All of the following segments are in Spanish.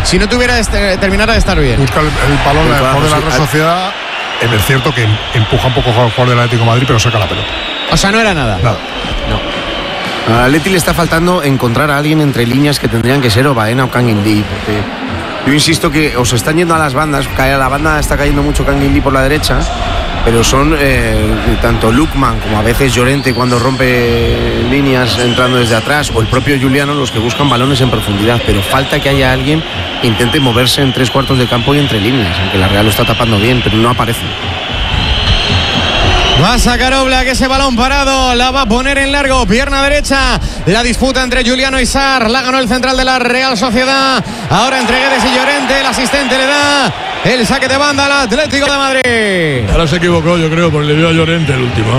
si no tuviera terminara de estar bien. Busca el balón el jugador de la Real Sociedad. Es cierto que empuja un poco al jugador del Atlético de Madrid, pero saca la pelota. O sea, no era nada. Nada. No. Al Atleti le está faltando encontrar a alguien entre líneas que tendrían que ser o Baena o Kangin Lee, porque yo insisto que os están yendo a las bandas. La banda está cayendo mucho Kangin Lee por la derecha, pero son tanto Lukman como a veces Llorente cuando rompe líneas entrando desde atrás, o el propio Juliano, los que buscan balones en profundidad, pero falta que haya alguien que intente moverse en 3/4 de campo y entre líneas, aunque la Real lo está tapando bien, pero no aparece. Va a sacar Oblak ese balón parado, la va a poner en largo, pierna derecha, la disputa entre Juliano y Sarr, la ganó el central de la Real Sociedad, ahora entre Guedes y Llorente, el asistente le da el saque de banda al Atlético de Madrid. Ahora se equivocó, yo creo, porque le dio a Llorente el último,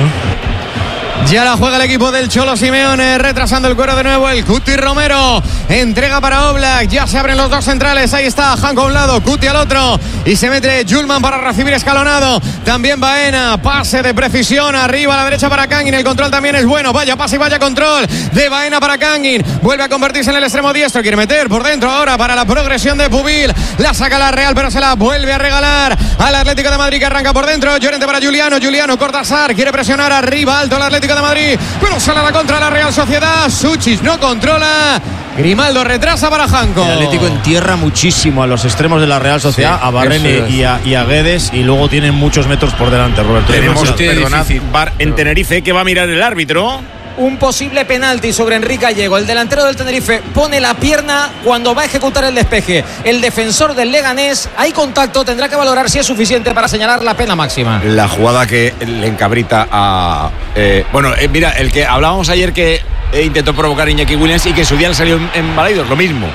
Ya la juega el equipo del Cholo Simeone, retrasando el cuero de nuevo el Cuti Romero, entrega para Oblak, ya se abren los dos centrales, ahí está Janko a un lado, Cuti al otro, y se mete Julman para recibir escalonado, también Baena, pase de precisión, arriba a la derecha para Kangin, el control también es bueno, vaya pase y vaya control de Baena para Kangin, vuelve a convertirse en el extremo diestro, quiere meter por dentro ahora para la progresión de Pubil, la saca la Real pero se la vuelve a regalar al Atlético de Madrid que arranca por dentro, Llorente para Juliano corta Sarr, quiere presionar arriba, alto el Atlético de Madrid, pero sale a la contra la Real Sociedad, Suchis no controla, Grimaldo retrasa para Janko. El Atlético entierra muchísimo a los extremos de la Real Sociedad, a Barrene y a Guedes, y luego tienen muchos metros por delante, Roberto. Tenemos VAR en Tenerife que va a mirar el árbitro. Un posible penalti sobre Enrique Gallego. El delantero del Tenerife pone la pierna cuando va a ejecutar el despeje. El defensor del Leganés, hay contacto, tendrá que valorar si es suficiente para señalar la pena máxima. La jugada que le encabrita a... mira, el que hablábamos ayer que intentó provocar Iñaki Williams y que en su día le salió en Balaidos, lo mismo.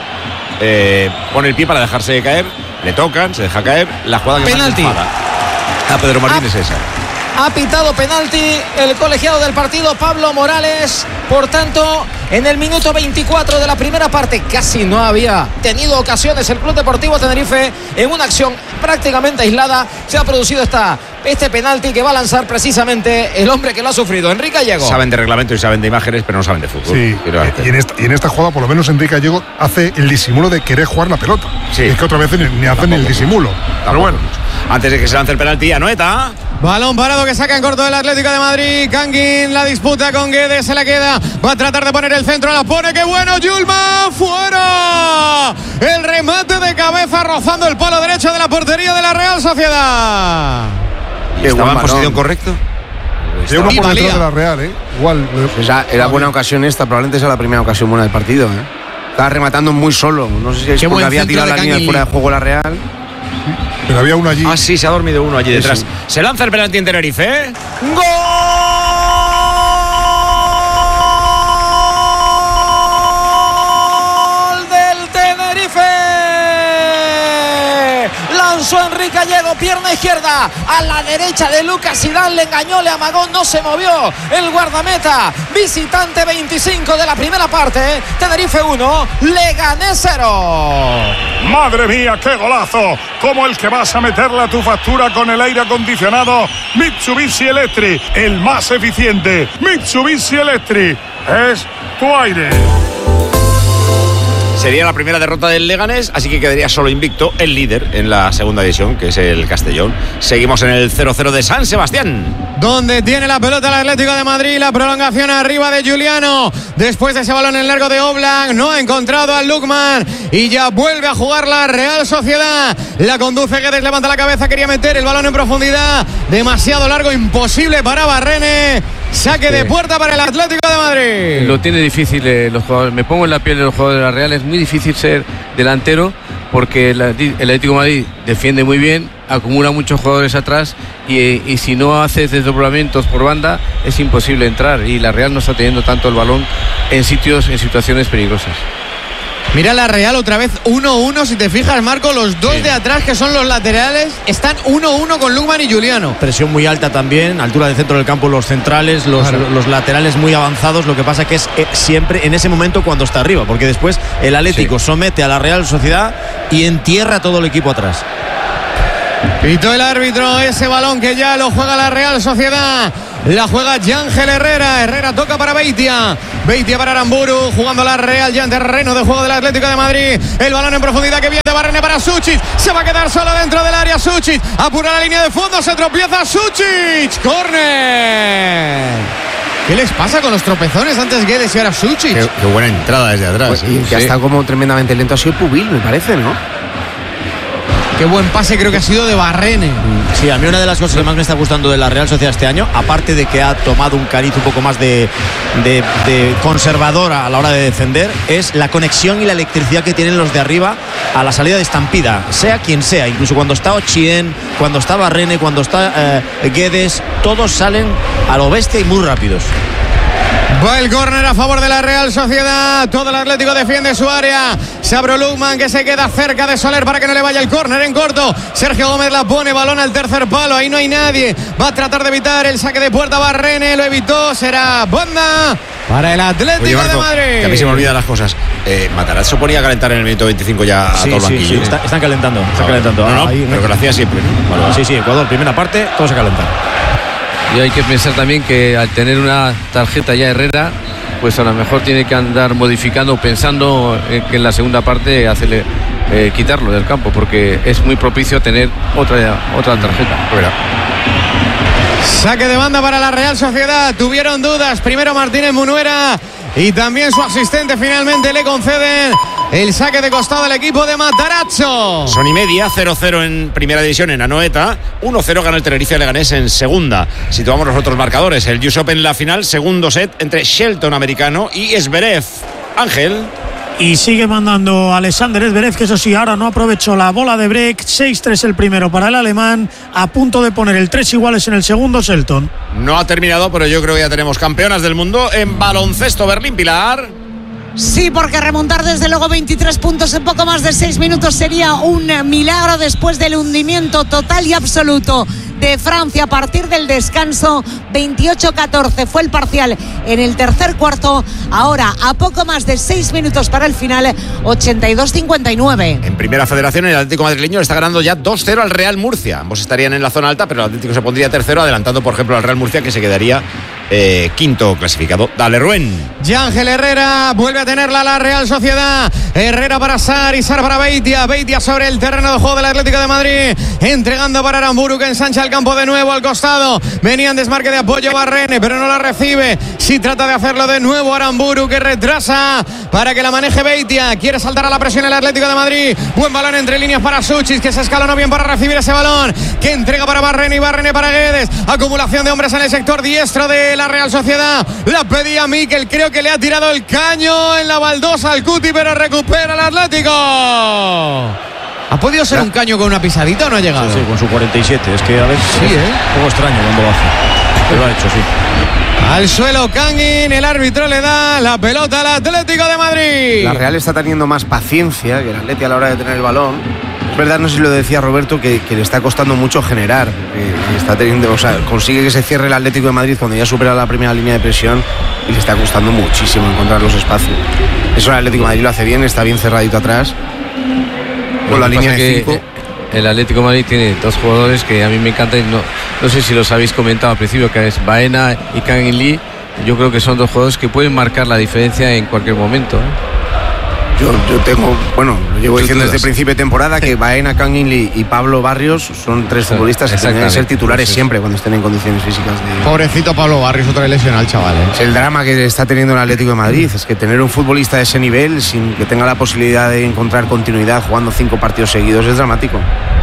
Pone el pie para dejarse caer, le tocan, se deja caer, la jugada que penalti. A Pedro Martínez esa. Ha pitado penalti el colegiado del partido, Pablo Morales. Por tanto, en el minuto 24 de la primera parte, casi no había tenido ocasiones el Club Deportivo Tenerife. En una acción prácticamente aislada se ha producido este penalti que va a lanzar precisamente el hombre que lo ha sufrido, Enrique Gallego. Saben de reglamento y saben de imágenes, pero no saben de fútbol. Sí, y en esta jugada por lo menos Enrique Gallego hace el disimulo de querer jugar la pelota. Sí. Es que otras veces ni hacen el disimulo. Pero bueno. Antes de que se lance el penalti, Anoeta. Balón parado que saca en corto del Atlético de Madrid. Kangin la disputa con Guedes, se la queda. Va a tratar de poner el centro, la pone. ¡Qué bueno! Julman fuera. El remate de cabeza rozando el palo derecho de la portería de la Real Sociedad. ¿Estaba en posición correcta? Sí, uno por detrás de la Real, Igual. Era buena ocasión esta, probablemente sea la primera ocasión buena del partido, Estaba rematando muy solo. No sé si es porque había tirado la línea de fuera de juego la Real. Pero había uno allí. Ah, sí, se ha dormido uno allí detrás. Sí. Se lanza el penalti en Tenerife. ¡Gol del Tenerife! Lanzó Enrique Gallego, pierna izquierda a la derecha de Lucas Zidane, le engañó, le amagó, no se movió el guardameta. Visitante 25 de la primera parte, Tenerife 1, Leganés 0. ¡Madre mía, qué golazo! Como el que vas a meterle a tu factura con el aire acondicionado Mitsubishi Electric, el más eficiente. Mitsubishi Electric es tu aire. Sería la primera derrota del Leganés, así que quedaría solo invicto el líder en la segunda división, que es el Castellón. Seguimos en el 0-0 de San Sebastián, donde tiene la pelota el Atlético de Madrid, la prolongación arriba de Juliano, después de ese balón en largo de Oblak, no ha encontrado al Lukman y ya vuelve a jugar la Real Sociedad, la conduce Guedes, levanta la cabeza, quería meter el balón en profundidad, demasiado largo, imposible para Barrene, saque de puerta para el Atlético de Madrid. Lo tiene difícil los jugadores, me pongo en la piel de los jugadores de la Real, es muy difícil ser delantero porque el Atlético de Madrid defiende muy bien, acumula muchos jugadores atrás y si no haces desdoblamientos por banda es imposible entrar, y la Real no está teniendo tanto el balón en situaciones peligrosas. Mira la Real otra vez 1-1, si te fijas, Marco, los dos de atrás que son los laterales están 1-1 con Lukman y Juliano. Presión muy alta también, altura del centro del campo los centrales, los laterales muy avanzados, lo que pasa que es siempre en ese momento cuando está arriba, porque después el Atlético somete a la Real Sociedad y entierra todo el equipo atrás. Pitó el árbitro ese balón que ya lo juega la Real Sociedad. La juega Yángel Herrera. Herrera toca para Beitia. Beitia para Aramburu, jugando la Real ya en terreno de juego del Atlético de Madrid. El balón en profundidad que viene de Barrene para Sučić. Se va a quedar solo dentro del área Sučić. Apura la línea de fondo, se tropieza Sučić. ¡Córner! ¿Qué les pasa con los tropezones antes Guedes y ahora Sučić? Qué buena entrada desde atrás. Pues, y que ha estado como tremendamente lento ha sido Pubil, me parece, ¿no? Qué buen pase creo que ha sido de Barrene. Sí, a mí una de las cosas que más me está gustando de la Real Sociedad este año, aparte de que ha tomado un cariz un poco más de conservadora a la hora de defender, es la conexión y la electricidad que tienen los de arriba a la salida de estampida, sea quien sea. Incluso cuando está Ochien, cuando está Barrene, cuando está Guedes, todos salen a lo bestia y muy rápidos. Va el córner a favor de la Real Sociedad. Todo el Atlético defiende su área. Sabro Lukman que se queda cerca de Soler para que no le vaya el córner en corto. Sergio Gómez la pone, balón al tercer palo. Ahí no hay nadie. Va a tratar de evitar el saque de puerta Barrene. Lo evitó. Será banda para el Atlético de Madrid. Que a mí se me olvidan las cosas. Matarazzo ponía a calentar en el minuto 25 ya a todo el banquillo. Sí, están calentando. Están calentando. No, pero que lo hacía siempre, ¿no? Vale. Sí, Ecuador, primera parte, todos a calentar. Y hay que pensar también que al tener una tarjeta ya Herrera, pues a lo mejor tiene que andar modificando, pensando que en la segunda parte hacerle quitarlo del campo, porque es muy propicio tener otra tarjeta. Bueno. Saque de banda para la Real Sociedad. Tuvieron dudas. Primero Martínez Munuera y también su asistente finalmente le conceden el saque de costado al equipo de Matarazzo. Son y media, 0-0 en primera división en Anoeta, 1-0 gana el Tenerife Leganés en segunda. Situamos los otros marcadores. El US Open en la final, segundo set entre Shelton americano y Zverev. Ángel. Y sigue mandando Alexander Zverev, que eso sí, ahora no aprovechó la bola de break. 6-3 el primero para el alemán, a punto de poner el 3 iguales en el segundo Shelton. No ha terminado, pero yo creo que ya tenemos campeonas del mundo en baloncesto. Berlín, Pilar. Sí, porque remontar desde luego 23 puntos en poco más de 6 minutos sería un milagro después del hundimiento total y absoluto de Francia a partir del descanso. 28-14 fue el parcial en el tercer cuarto. Ahora, a poco más de 6 minutos para el final, 82-59. En primera federación, el Atlético madrileño está ganando ya 2-0 al Real Murcia. Ambos estarían en la zona alta, pero el Atlético se pondría tercero, adelantando, por ejemplo, al Real Murcia, que se quedaría quinto clasificado. Dale, Rubén. Ya Ángel Herrera vuelve a tenerla la Real Sociedad. Herrera para Sar y Sar para Beitia. Beitia sobre el terreno de juego del Atlético de Madrid, entregando para Aramburu, que ensancha el campo de nuevo al costado. Venía en desmarque de apoyo Barrene, pero no la recibe. Sí trata de hacerlo de nuevo Aramburu, que retrasa para que la maneje Beitia. Quiere saltar a la presión el Atlético de Madrid. Buen balón entre líneas para Sučić, que se escalonó bien para recibir ese balón, que entrega para Barrene y Barrene para Guedes. Acumulación de hombres en el sector diestro de la Real Sociedad. La pedía Mikel, creo que le ha tirado el caño en la baldosa al Cuti, pero recupera el Atlético. ¿Ha podido ser un caño con una pisadita o no ha llegado? Sí, con su 47. Es que a veces sí, es un poco extraño cuando lo hace. Pero lo ha hecho, sí. Al suelo Kangin, el árbitro le da la pelota al Atlético de Madrid. La Real está teniendo más paciencia que el Atleti a la hora de tener el balón. Es verdad, no sé si lo decía Roberto, que le está costando mucho generar. Está teniendo, o sea, consigue que se cierre el Atlético de Madrid cuando ya supera la primera línea de presión y le está costando muchísimo encontrar los espacios. Eso el Atlético de Madrid lo hace bien, está bien cerradito atrás. Con la línea de 5. El Atlético de Madrid tiene dos jugadores que a mí me encantan. No sé si los habéis comentado al principio, que es Baena y Kangin Lee. Yo creo que son dos jugadores que pueden marcar la diferencia en cualquier momento. Yo tengo, bueno, lo llevo diciendo desde el principio de temporada, que Baena, Kangin Lee y Pablo Barrios son tres futbolistas que tienen que ser titulares siempre cuando estén en condiciones físicas. Pobrecito Pablo Barrios, otra lesión al chaval. Es el drama que está teniendo el Atlético de Madrid, es que tener un futbolista de ese nivel sin que tenga la posibilidad de encontrar continuidad jugando 5 partidos seguidos es dramático.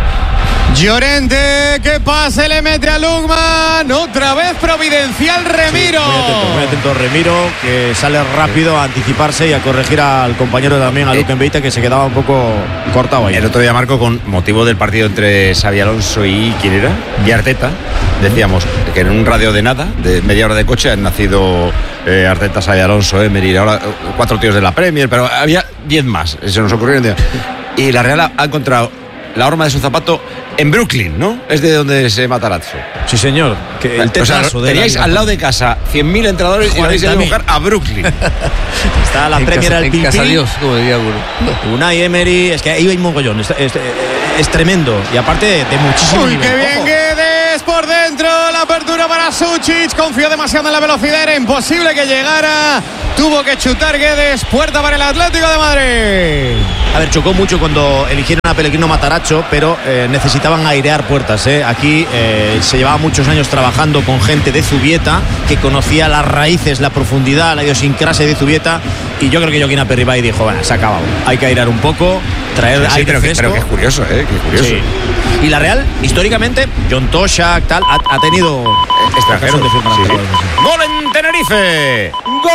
Llorente, que pase, le mete a Lukman. Otra vez providencial Remiro. Sí, muy atento Remiro, que sale rápido a anticiparse y a corregir al compañero también, a Luque Beita, que se quedaba un poco cortado ahí. El otro día, Marco, con motivo del partido entre Xabi Alonso y ¿quién era? Y Arteta, decíamos que en un radio de nada, de media hora de coche, han nacido Arteta, Xabi Alonso, Emery, ahora 4 tíos de la Premier, pero había 10 más. Eso nos ocurrió un día. Y la Real ha encontrado la horma de su zapato en Brooklyn, ¿no? Es de donde se Matarazzo. Sí, señor. Que el teníais al lado de casa 100.000 entrenadores y vais a buscar a Brooklyn. Está la Premier al en casa Dios, como diría alguno. Unai Emery, es que ahí hay un mogollón. Es tremendo. Y aparte de muchísimo Uy, nivel. qué bien Guedes por dentro. La la apertura para Suchic. Confió demasiado en la velocidad. Era imposible que llegara. Tuvo que chutar Guedes. Puerta para el Atlético de Madrid. A ver, chocó mucho cuando eligieron a Pellegrino Matarazzo, pero necesitaban airear puertas. Aquí se llevaba muchos años trabajando con gente de Zubieta que conocía las raíces, la profundidad, la idiosincrasia de Zubieta. Y yo creo que Joaquín Aperribay dijo, bueno, se ha acabado. Hay que airear un poco, traer aire fresco. Pero que es curioso, qué curioso. Sí. Y la Real, históricamente, John Toshak, tal, ha tenido extranjeros. Sí. ¡Gol en Tenerife! ¡Gol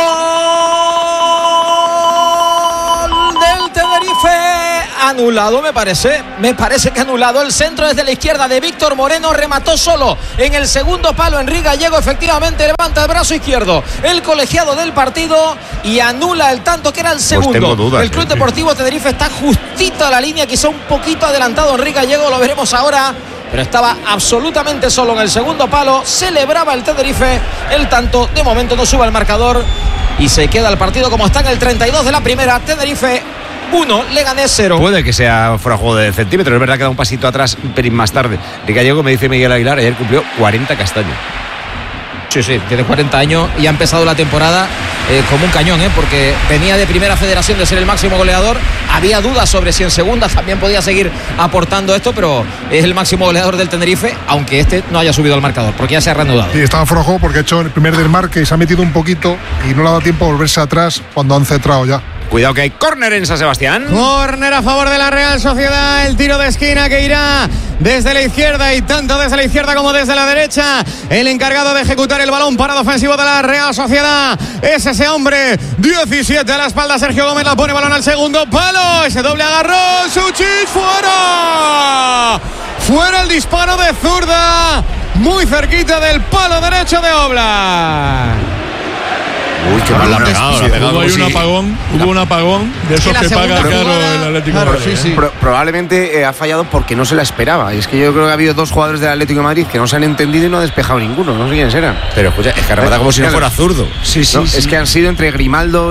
del Tenerife! Anulado, me parece que anulado. El centro desde la izquierda de Víctor Moreno, remató solo en el segundo palo. Enrique Gallego efectivamente levanta el brazo izquierdo, el colegiado del partido, y anula el tanto que era el segundo. Pues tengo dudas, el Club Deportivo Tenerife está justito a la línea, quizá un poquito adelantado Enrique Gallego, lo veremos ahora, pero estaba absolutamente solo en el segundo palo. Celebraba el Tenerife el tanto. De momento no sube el marcador y se queda el partido como está en el 32 de la primera. Tenerife 1, Leganés 0. Puede que sea fuera juego de centímetros. Es verdad que da un pasito atrás un pelín más tarde. De Gallego, me dice Miguel Aguilar, ayer cumplió 40 castaños. Sí, tiene 40 años y ha empezado la temporada como un cañón, porque venía de Primera Federación de ser el máximo goleador. Había dudas sobre si en segunda también podía seguir aportando esto, pero es el máximo goleador del Tenerife, aunque este no haya subido al marcador, porque ya se ha reanudado. Sí, estaba fuera de juego porque ha hecho el primer desmarque y se ha metido un poquito y no le ha dado tiempo a volverse atrás cuando han centrado ya. Cuidado que hay córner en San Sebastián. Córner a favor de la Real Sociedad. El tiro de esquina que irá desde la izquierda, y tanto desde la izquierda como desde la derecha. El encargado de ejecutar el balón parado ofensivo de la Real Sociedad es ese hombre, 17 a la espalda. Sergio Gómez la pone, balón al segundo palo. Ese doble agarrón. Suchic fuera. Fuera el disparo de zurda, muy cerquita del palo derecho de Oblak. Uy, qué mal la ha pegado. Hubo un apagón de esos que paga caro el Atlético de Madrid. Probablemente ha fallado porque no se la esperaba. Y es que yo creo que ha habido dos jugadores del Atlético de Madrid que no se han entendido y no ha despejado ninguno. No sé quiénes eran. Pero escucha, es que remata como si no fuera zurdo. Sí. Es que han sido entre Grimaldo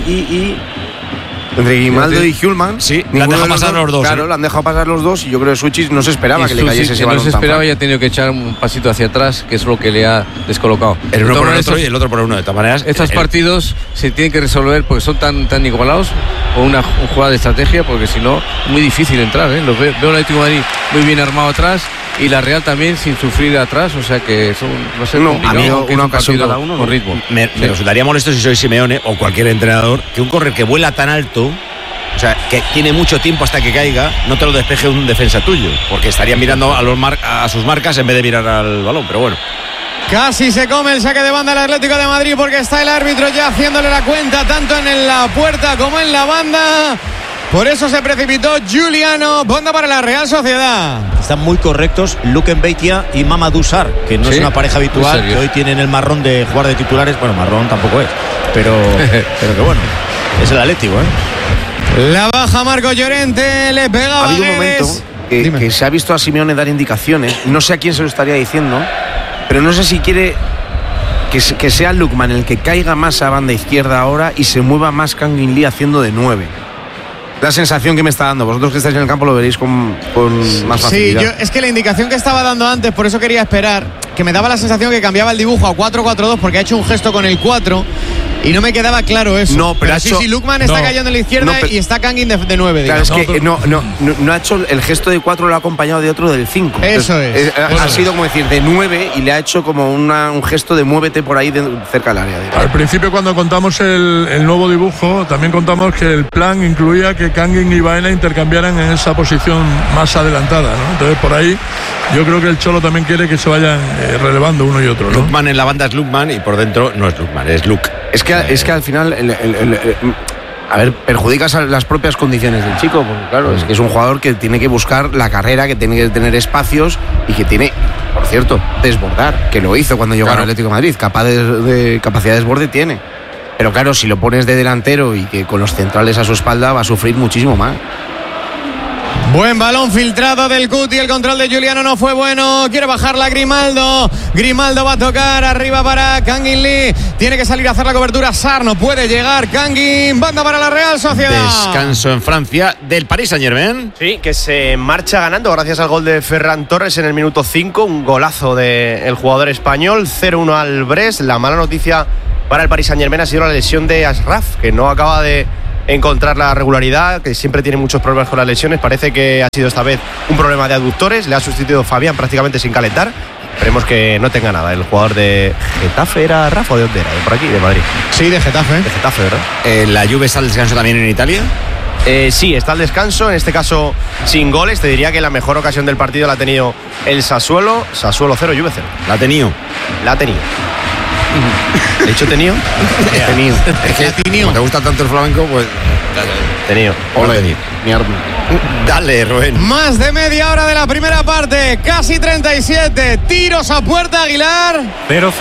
entre Grimaldo y Hjulman. Sí, le han dejado pasar los dos. Claro, le han dejado pasar los dos y yo creo que Suchic no se esperaba que le cayese ese balón. No se esperaba y ha tenido que echar un pasito hacia atrás, que es lo que le ha descolocado. El uno por el otro y el otro por uno. De todas maneras, estos partidos se tienen que resolver porque son tan igualados, o una jugada de estrategia, porque si no, muy difícil entrar. Veo el Atlético de Madrid muy bien armado atrás y la Real también sin sufrir atrás, o sea que va a ser complicado. Una ocasión cada uno con ritmo. Me resultaría molesto si soy Simeone o cualquier entrenador que un correr que vuela tan alto, o sea, que tiene mucho tiempo hasta que caiga, no te lo despeje un defensa tuyo, porque estaría mirando a sus marcas en vez de mirar al balón, pero bueno. Casi se come el saque de banda del Atlético de Madrid, porque está el árbitro ya haciéndole la cuenta tanto en la puerta como en la banda. Por eso se precipitó Giuliano. Banda para la Real Sociedad. Están muy correctos Luque Beitia y Mamadou Sarr, que no es una pareja habitual, que hoy tienen el marrón de jugar de titulares. Bueno, marrón tampoco es, pero que bueno, es el Atlético, La baja Marco Llorente, le pega. Ha habido un momento que se ha visto a Simeone dar indicaciones, no sé a quién se lo estaría diciendo, pero no sé si quiere que sea Lukman el que caiga más a banda izquierda ahora y se mueva más Kangin Lee haciendo de 9. La sensación que me está dando, vosotros que estáis en el campo lo veréis con más facilidad. Sí, es que la indicación que estaba dando antes, por eso quería esperar, que me daba la sensación que cambiaba el dibujo a 4-4-2 porque ha hecho un gesto con el 4 y no me quedaba claro eso. No, pero sí, Lukman está cayendo en la izquierda y está Kangin de 9. Claro, es que no ha hecho el gesto de 4, lo ha acompañado de otro del 5. Eso es. Ha sido como decir de 9 y le ha hecho como un gesto de muévete por ahí cerca del área. Al principio, cuando contamos el nuevo dibujo, también contamos que el plan incluía que Kangin y Baena intercambiaran en esa posición más adelantada, ¿no? Entonces por ahí yo creo que el Cholo también quiere que se vayan relevando uno y otro, ¿no? Lukman en la banda es Lukman y por dentro no es Lukman, es Luke. Es que al final perjudicas a las propias condiciones del chico, porque claro, es que es un jugador que tiene que buscar la carrera, que tiene que tener espacios y que tiene, por cierto, desbordar, que lo hizo cuando llegó al Atlético de Madrid, capacidad de desborde tiene. Pero claro, si lo pones de delantero y que con los centrales a su espalda va a sufrir muchísimo más. Buen balón filtrado del Cuti, el control de Juliano no fue bueno, quiere bajarla Grimaldo va a tocar arriba para Kangin Lee, tiene que salir a hacer la cobertura Sarr, no puede llegar Kangin, banda para la Real Sociedad. Descanso en Francia del Paris Saint-Germain. Sí, que se marcha ganando gracias al gol de Ferran Torres en el minuto 5, un golazo del jugador español, 0-1 al Brest. La mala noticia para el Paris Saint-Germain ha sido la lesión de Ashraf, que no acaba de encontrar la regularidad, que siempre tiene muchos problemas con las lesiones. Parece que ha sido esta vez un problema de aductores, le ha sustituido Fabián prácticamente sin calentar. Esperemos que no tenga nada. El jugador de Getafe era Rafa, ¿de dónde era? ¿De por aquí? ¿De Madrid? Sí, de Getafe. De Getafe, ¿verdad? ¿La Juve está al descanso también en Italia? Sí, está al descanso, en este caso sin goles. Te diría que la mejor ocasión del partido la ha tenido el Sassuolo 0, Juve 0. La ha tenido. ¿De hecho tenido? Tenido. Es que como te gusta tanto el flamenco, pues tenido. Dale, Rubén. Más de media hora de la primera parte, casi 37, tiros a puerta, Aguilar. 0-0.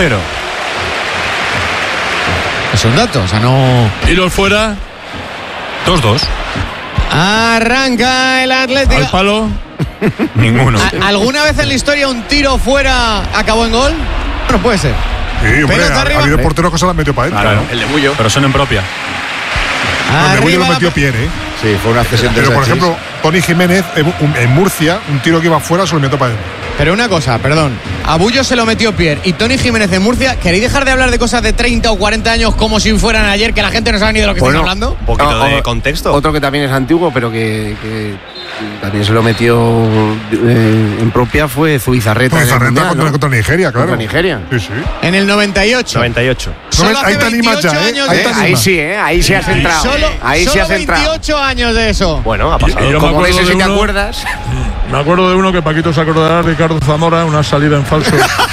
Es un dato, o sea, no... Tiros fuera. 2-2. Arranca el Atlético. Al palo. Ninguno. ¿Alguna vez en la historia un tiro fuera acabó en gol? No puede ser. Sí, hombre, ha habido porteros que se la metió para adentro. Claro, el de Bullo. Pero son en propia. El de Bullo lo metió Pierre, ¿eh? Sí, fue una cesión de Pero, por ejemplo, Tony Jiménez en Murcia, un tiro que iba fuera se lo metió para adentro. Pero una cosa, perdón. A Bullo se lo metió Pierre y Tony Jiménez en Murcia. ¿Queréis dejar de hablar de cosas de 30 o 40 años como si fueran ayer, que la gente no sabe ni de lo que están hablando? Un poquito de contexto. Otro que también es antiguo, pero que también se lo metió en propia fue Zubizarreta. Zubizarreta contra Nigeria, claro. Contra Nigeria. Sí, sí. En el 98. No, ahí te animas ya, ¿eh? Ahí sí, ¿eh? Ahí se ha centrado. Ahí se ha centrado. 28 años de eso. Bueno, ha pasado. Yo Como de ese, si te acuerdas. Me acuerdo de uno que Paquito se acordará, Ricardo Zamora, una salida en falso.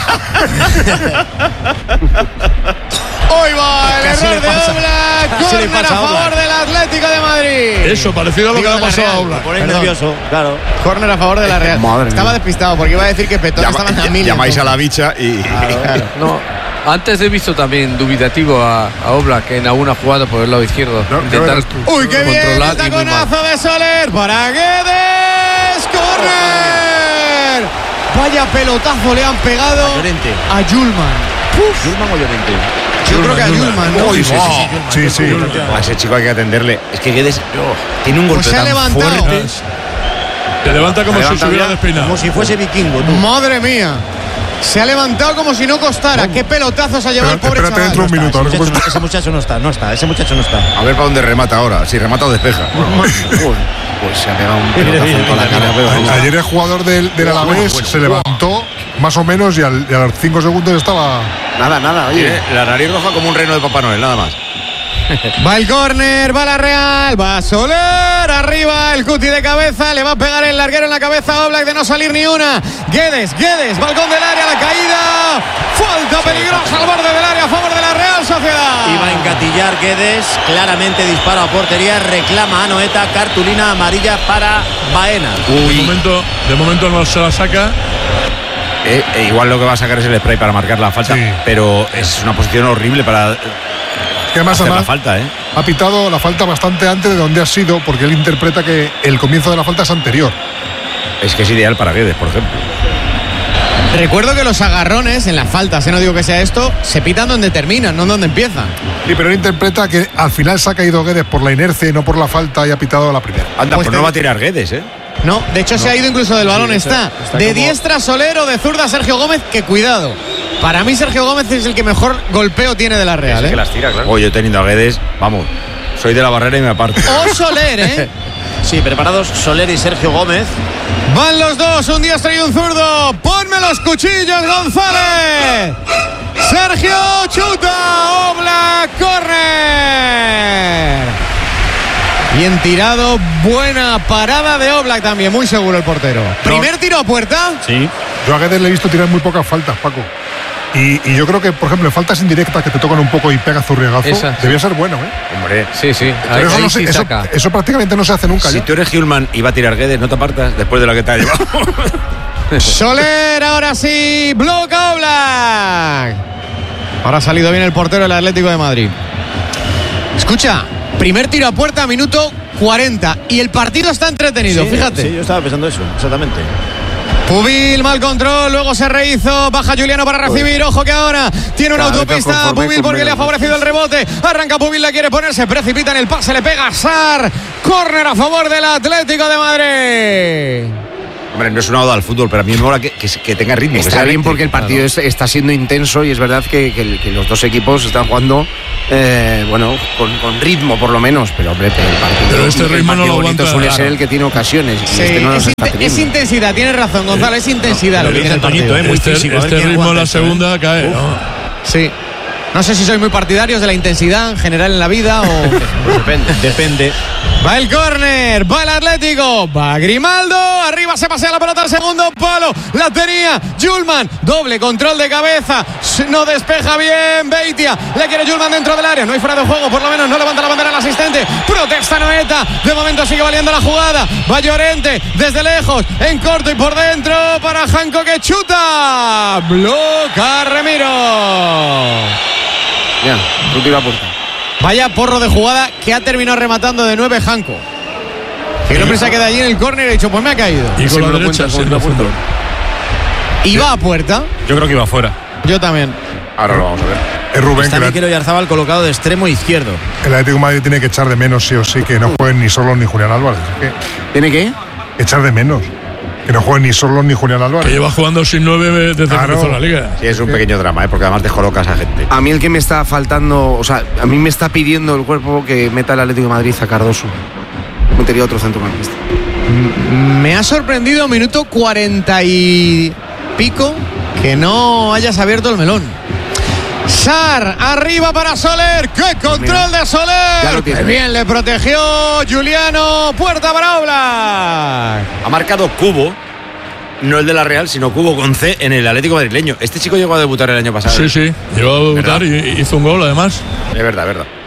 Hoy va el error de Oblak. Córner a favor del Atlético de Madrid. Eso, parecido a lo que le ha pasado a Oblak. Ponéis nervioso, claro. Córner a favor de la Real. Estaba despistado porque iba a decir que Petón estaba en la mil. Llamáis a la bicha y... Claro. No, antes he visto también dubitativo a Oblak en alguna jugada por el lado izquierdo. Intentar Uy, qué bien, el controlar y muy mal. taconazo de Soler para Guedes. ¡Corner! Vaya pelotazo le han pegado a Yulman. ¿Yulman o Llorente? Yo creo que a Yulman, ¿no? Sí. A ese chico hay que atenderle. Es que Guedes tiene un golpe Pues se ha tan levantado. fuerte. Te levanta como si se hubiera despeinado. Como si fuese vikingo, tú. Madre mía. Se ha levantado como si no costara. Qué pelotazo se ha llevado el pobre Espérate chaval. dentro de un minuto. Ese muchacho no está. Ese muchacho no está. A ver para dónde remata ahora. Si remata o despeja. Pues se ha pegado un pelotazo en toda la cara. Ayer el jugador del Alavés se levantó más o menos y a los 5 segundos estaba... Nada, oye. La nariz roja como un reno de Papá Noel, nada más. Va el córner, va la Real, va Soler, arriba el Cuti de cabeza, le va a pegar el larguero en la cabeza a Oblak de no salir ni una. Guedes, balcón del área, la caída, falta peligrosa al borde del área a favor de la Real Sociedad. Iba a engatillar Guedes, claramente disparo a portería, reclama a Noeta, cartulina amarilla para Baena. De momento no se la saca. Igual lo que va a sacar es el spray para marcar la falta, pero es una posición horrible para... Que además la falta, ha pitado la falta bastante antes de donde ha sido, porque él interpreta que el comienzo de la falta es anterior. Es que es ideal para Guedes, por ejemplo. Recuerdo que los agarrones en las faltas, no digo que sea esto, se pitan donde terminan, no donde empiezan. Sí, pero él interpreta que al final se ha caído Guedes por la inercia y no por la falta y ha pitado la primera. Anda, pues no va a tirar Guedes, ¿eh? No, de hecho se ha ido incluso del balón. Está de diestra Soler o de zurda Sergio Gómez, que cuidado. Para mí Sergio Gómez es el que mejor golpeo tiene de la Real. Es que las tira, claro. Oye, yo teniendo a Guedes, vamos, soy de la barrera y me aparto. O Soler, ¿eh? Sí, preparados Soler y Sergio Gómez. Van los dos, un diestro y un zurdo. Ponme los cuchillos, González. Sergio chuta, Oblak, córner. Bien tirado, buena parada de Oblak también, muy seguro el portero. ¿Primer tiro a puerta? Sí. Yo a Guedes le he visto tirar muy pocas faltas, Paco. Y yo creo que, por ejemplo, en faltas indirectas que te tocan un poco y pegas zurriagazo, debía ser bueno, ¿eh? Hombre, sí. Pero eso prácticamente no se hace nunca. Si tú eres Hjulman y va a tirar Guedes, no te apartas después de lo que te ha llevado. Soler, ahora sí, bloca Oblak. Ahora ha salido bien el portero del Atlético de Madrid. Escucha, Primer tiro a puerta, minuto 40. Y el partido está entretenido, Sí, fíjate. Sí, yo estaba pensando eso, exactamente. Pubil, mal control, luego se rehizo, baja Juliano para recibir, ojo que ahora tiene una autopista Pubil porque le ha favorecido el rebote, arranca Pubil, la quiere poner, se precipita en el pase, le pega a Sarr, córner a favor del Atlético de Madrid. Hombre, no es una oda al fútbol, pero a mí me mola que tenga ritmo. Está bien porque el partido está siendo intenso y es verdad que los dos equipos están jugando con ritmo por lo menos, pero hombre, el partido, pero este ritmo no lo aguanta, suele ser el que tiene ocasiones y Sí, este no los está teniendo. es intensidad, tienes razón, Gonzalo, es intensidad lo que tiene el partido. muy físico. Este ritmo en la segunda cae, ¿no? Sí. No sé si sois muy partidarios de la intensidad en general en la vida o... Pues Depende. Va el córner, va el Atlético, va Grimaldo, arriba se pasea la pelota al segundo palo, la tenía Julman, doble control de cabeza, no despeja bien Beitia, le quiere Julman dentro del área, no hay fuera de juego, por lo menos no levanta la bandera el asistente, protesta Noeta, de momento sigue valiendo la jugada, va Llorente desde lejos, en corto y por dentro para Janko que chuta, bloca Remiro. Ya, tú tira a puerta. Vaya porro de jugada que ha terminado rematando de 9 Janko. El hombre se queda allí en el córner y ha dicho, pues me ha caído. Y con la derecha, sí, la punta. Y va a puerta. Yo creo que iba fuera. Yo también. Ahora lo vamos a ver. Es Rubén, Está que Mikel Oyarzabal colocado de extremo izquierdo. el Atlético de Madrid tiene que echar de menos sí o sí que no jueguen ni Sorloth ni Julián Álvarez. ¿Tiene que? Echar de menos que no jueguen ni Sorloth ni Julián Álvarez. Que lleva jugando sin 9 desde que empezó la liga. Sí, es un pequeño drama, porque además descolocas a gente. A mí el que me está faltando, o sea, a mí me está pidiendo el cuerpo que meta el Atlético de Madrid a Cardoso. Metería otro centrocampista. Me ha sorprendido minuto 40 y pico que no hayas abierto el melón. Sarr, arriba para Soler. ¡Qué control de Soler! ¡Qué bien le protegió Juliano! Puerta para Oblak. Ha marcado Cubo, no el de la Real, sino Cubo con C en el Atlético madrileño. Este chico llegó a debutar el año pasado. Sí, sí, llegó a debutar y hizo un gol además. Es verdad, es verdad.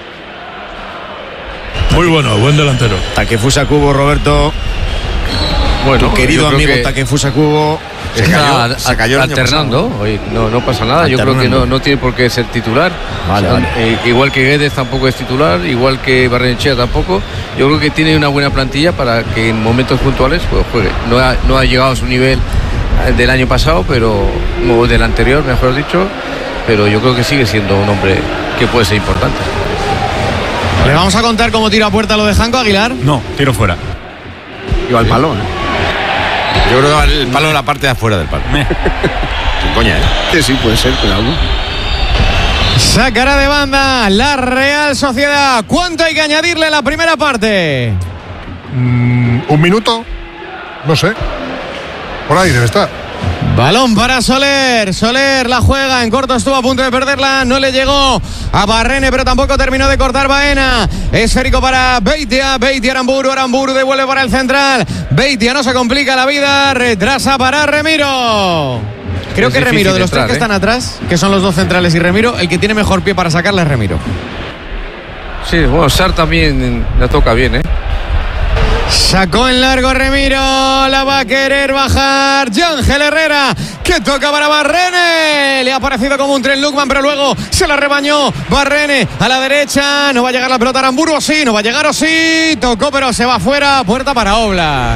Muy bueno, buen delantero. Takefusa Kubo, Roberto. Bueno, tu querido yo creo amigo que Takefusa Kubo. Se cayó el año alternando pasado. hoy, no pasa nada. Yo creo que no tiene por qué ser titular. Vale. Igual que Guedes tampoco es titular, igual que Barrenechea tampoco. Yo creo que tiene una buena plantilla para que en momentos puntuales pues juegue. No ha llegado a su nivel del año pasado, pero o del anterior, mejor dicho, pero yo creo que sigue siendo un hombre que puede ser importante. ¿Le vamos a contar cómo tira a puerta lo de Janko Aguilar? No, tiro fuera. Iba al palo, ¿no? Yo creo que el palo de la parte de afuera del palo. Sin coña, ¿eh? Sí, puede ser, pero algo. Sacará de banda la Real Sociedad. ¿Cuánto hay que añadirle en la primera parte? ¿Un minuto? No sé. Por ahí debe estar. Balón para Soler. Soler la juega. En corto estuvo a punto de perderla. No le llegó a Barrene, pero tampoco terminó de cortar Baena. Esférico para Beitia. Beitia Aramburu. Aramburu devuelve para el central. Beitia no se complica la vida. Retrasa para Remiro. Creo que Remiro, de los tres que están atrás, que son los dos centrales y Remiro, el que tiene mejor pie para sacarla es Remiro. Sí, bueno, Sarr también la toca bien, ¿eh? Sacó en largo Remiro, la va a querer bajar Ángel Herrera, que toca para Barrene. Le ha parecido como un tren Lukman, pero luego se la rebañó Barrene a la derecha. No va a llegar la pelota a Aramburu, o sí, no va a llegar, o sí. Tocó, pero se va afuera. Puerta para Oblak.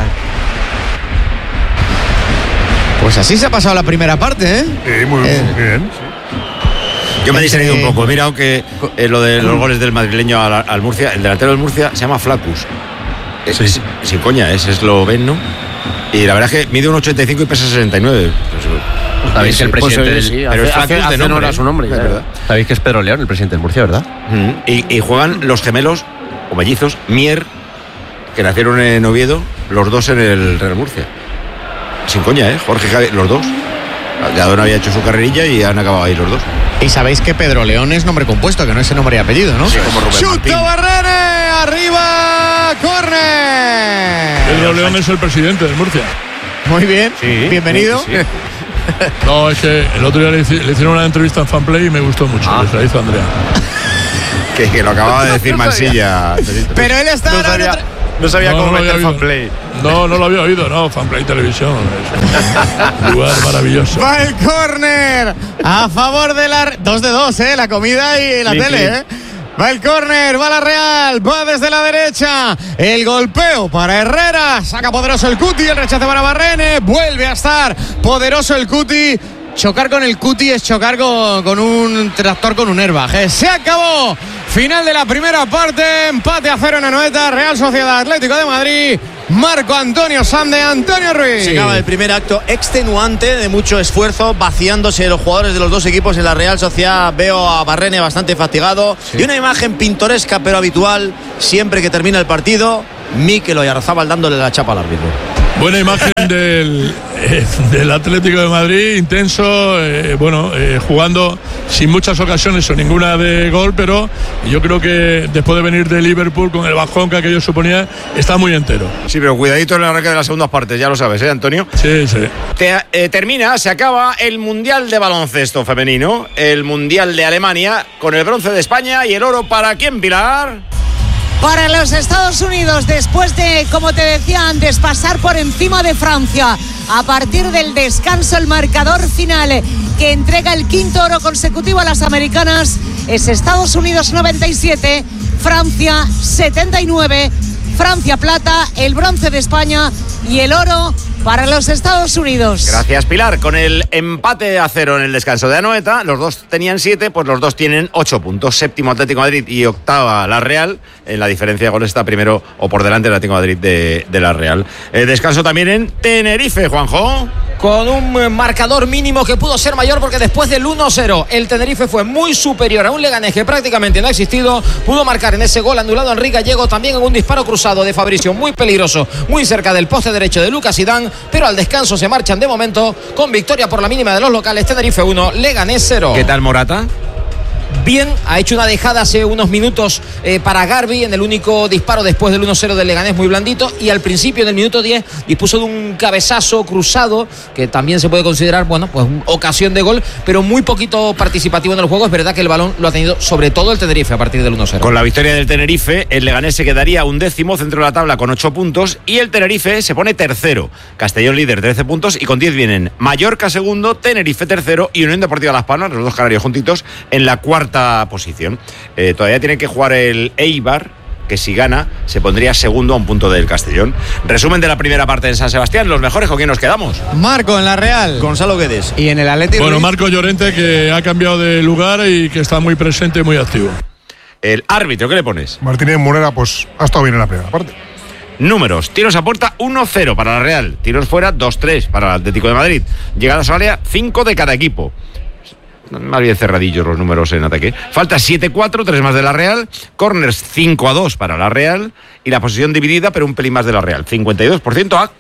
Pues así se ha pasado la primera parte, ¿eh? Sí, muy bien. Yo me he distraído un poco. Mira, aunque lo de los goles del madrileño al Murcia, el delantero del Murcia se llama Flacus. Sí. Sin coña, es esloveno. Y la verdad es que mide 1,85 y pesa 69. Sabéis que el presidente pero es Flacus de nombre, su nombre, es verdad. Sabéis que es Pedro León, el presidente del Murcia, ¿verdad? Y juegan los gemelos o mellizos Mier, que nacieron en Oviedo, los dos en el Real Murcia. Sin coña, Jorge Javi, los dos. Gadón había hecho su carrerilla y han acabado ahí los dos. Y sabéis que Pedro León es nombre compuesto, que no es el nombre y apellido, ¿no? Sí, como Rubén Martín. ¡Chuta Barrene! ¡Arriba! ¡Córner! Pedro León es el presidente del Murcia. Muy bien, bienvenido. Sí. No, es que el otro día le hicieron una entrevista en Fanplay y me gustó mucho. Se la hizo Andrea. Que lo acababa de decir Mansilla. Pero él está No sabía cómo lo meter había Fanplay. No lo había oído, no. Fanplay Televisión. Es un lugar maravilloso. Va el córner a favor de la... 2 de 2, la comida y la tele, Va el córner, va la Real, va desde la derecha. El golpeo para Herrera. Saca poderoso el Cuti, el rechace para Barrene. Vuelve a estar poderoso el Cuti. Chocar con el Cuti es chocar con un tractor con un airbag. Se acabó. Final de la primera parte. Empate a 0 en Anoeta. Real Sociedad Atlético de Madrid. Marco Antonio Sande, Antonio Ruiz. Se acaba el primer acto extenuante de mucho esfuerzo, vaciándose los jugadores de los dos equipos en la Real Sociedad. Veo a Barrene bastante fatigado. Sí. Y una imagen pintoresca pero habitual siempre que termina el partido. Mikel Oyarzabal dándole la chapa al árbitro. Buena imagen del Atlético de Madrid, intenso, jugando sin muchas ocasiones o ninguna de gol, pero yo creo que después de venir de Liverpool con el bajón que aquello suponía, está muy entero. Sí, pero cuidadito en el arranque de las segundas partes, ya lo sabes, Antonio? Sí, sí. Se acaba el Mundial de Baloncesto Femenino, el Mundial de Alemania, con el bronce de España y el oro para ¿quién, Pilar? Para los Estados Unidos, después de, como te decía antes, pasar por encima de Francia. A partir del descanso, el marcador final que entrega el quinto oro consecutivo a las americanas es Estados Unidos 97, Francia 79, Francia plata, el bronce de España y el oro para los Estados Unidos. Gracias, Pilar. Con el empate a 0 en el descanso de Anoeta, los dos tenían 7, pues los dos tienen 8 puntos. Séptimo Atlético de Madrid y octava la Real. En la diferencia de goles está primero o por delante el Atlético de Madrid de la Real. Descanso también en Tenerife, Juanjo. Con un marcador mínimo que pudo ser mayor porque después del 1-0 el Tenerife fue muy superior a un Leganés que prácticamente no ha existido. Pudo marcar en ese gol anulado a Enrique Gallego, también en un disparo cruzado de Fabricio muy peligroso, muy cerca del poste derecho de Lucas Zidane, pero al descanso se marchan de momento con victoria por la mínima de los locales. Tenerife 1, Leganés 0. ¿Qué tal Morata? Bien, ha hecho una dejada hace unos minutos para Garbi en el único disparo después del 1-0 del Leganés, muy blandito, y al principio en el minuto 10 dispuso de un cabezazo cruzado que también se puede considerar, pues ocasión de gol, pero muy poquito participativo en el juego. Es verdad que el balón lo ha tenido sobre todo el Tenerife a partir del 1-0. Con la victoria del Tenerife, el Leganés se quedaría 11º centro de la tabla con 8 puntos y el Tenerife se pone tercero. Castellón líder 13 puntos y con 10 vienen Mallorca segundo, Tenerife tercero y Unión Deportiva Las Palmas, los dos canarios juntitos, en la cuarta posición. Todavía tiene que jugar el Eibar, que si gana se pondría segundo a un punto del Castellón. Resumen de la primera parte en San Sebastián. Los mejores, ¿con quién nos quedamos? Marco en la Real, Gonzalo Guedes, y en el Atlético. Bueno, Marco Llorente, que ha cambiado de lugar y que está muy presente y muy activo. El árbitro, ¿qué le pones? Martínez Morera, pues ha estado bien en la primera parte. Números: tiros a puerta 1-0 para la Real, tiros fuera 2-3 para el Atlético de Madrid, llegadas al área 5 de cada equipo. Más bien cerradillos los números en ataque. Falta 7-4, 3 más de la Real. Corners 5-2 para la Real. Y la posición dividida, pero un pelín más de la Real. 52% a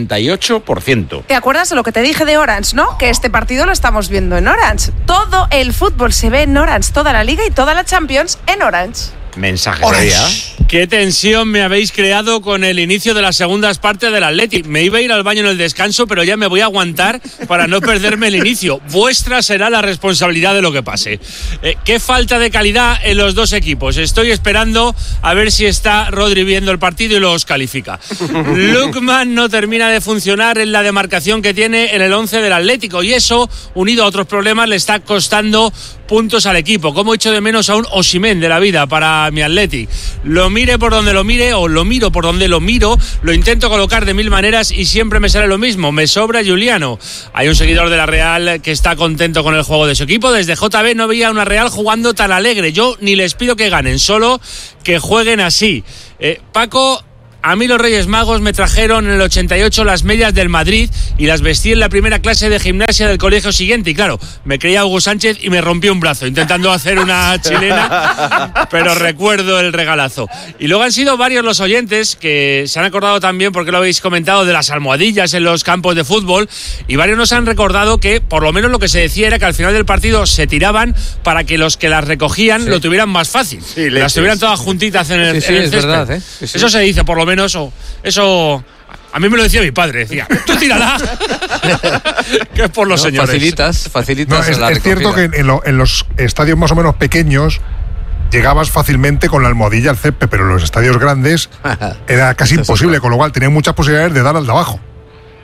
48%. ¿Te acuerdas de lo que te dije de Orange, no? Que este partido lo estamos viendo en Orange. Todo el fútbol se ve en Orange. Toda la Liga y toda la Champions en Orange. Mensaje de día. Qué tensión me habéis creado con el inicio de las segundas partes del Atleti. Me iba a ir al baño en el descanso, pero ya me voy a aguantar para no perderme el inicio. Vuestra será la responsabilidad de lo que pase. Qué falta de calidad en los dos equipos. Estoy esperando a ver si está Rodri viendo el partido y los califica. Lookman no termina de funcionar en la demarcación que tiene en el 11 del Atlético y eso, unido a otros problemas, le está costando puntos al equipo. Como echo de menos a un Osimhen de la vida para mi Atleti. Lo mire por donde lo mire o lo miro por donde lo miro, lo intento colocar de mil maneras y siempre me sale lo mismo. Me sobra Juliano. Hay un seguidor de la Real que está contento con el juego de su equipo. Desde JB no veía una Real jugando tan alegre. Yo ni les pido que ganen, solo que jueguen así. Paco, a mí los Reyes Magos me trajeron en el 88 las medias del Madrid y las vestí en la primera clase de gimnasia del colegio siguiente. Y claro, me creía Hugo Sánchez y me rompió un brazo intentando hacer una chilena, pero recuerdo el regalazo. Y luego han sido varios los oyentes que se han acordado también, porque lo habéis comentado, de las almohadillas en los campos de fútbol, y varios nos han recordado que por lo menos lo que se decía era que al final del partido se tiraban para que los que las recogían lo tuvieran más fácil. Sí, las tuvieran todas juntitas en el césped. Verdad, sí. Eso se dice, por lo menos. Eso a mí me lo decía mi padre, decía, tú tírala. Que es por los señores. Facilitas no, la es cierto que en los estadios más o menos pequeños llegabas fácilmente con la almohadilla al césped, pero en los estadios grandes era casi imposible, con lo cual tenías muchas posibilidades de dar al de abajo.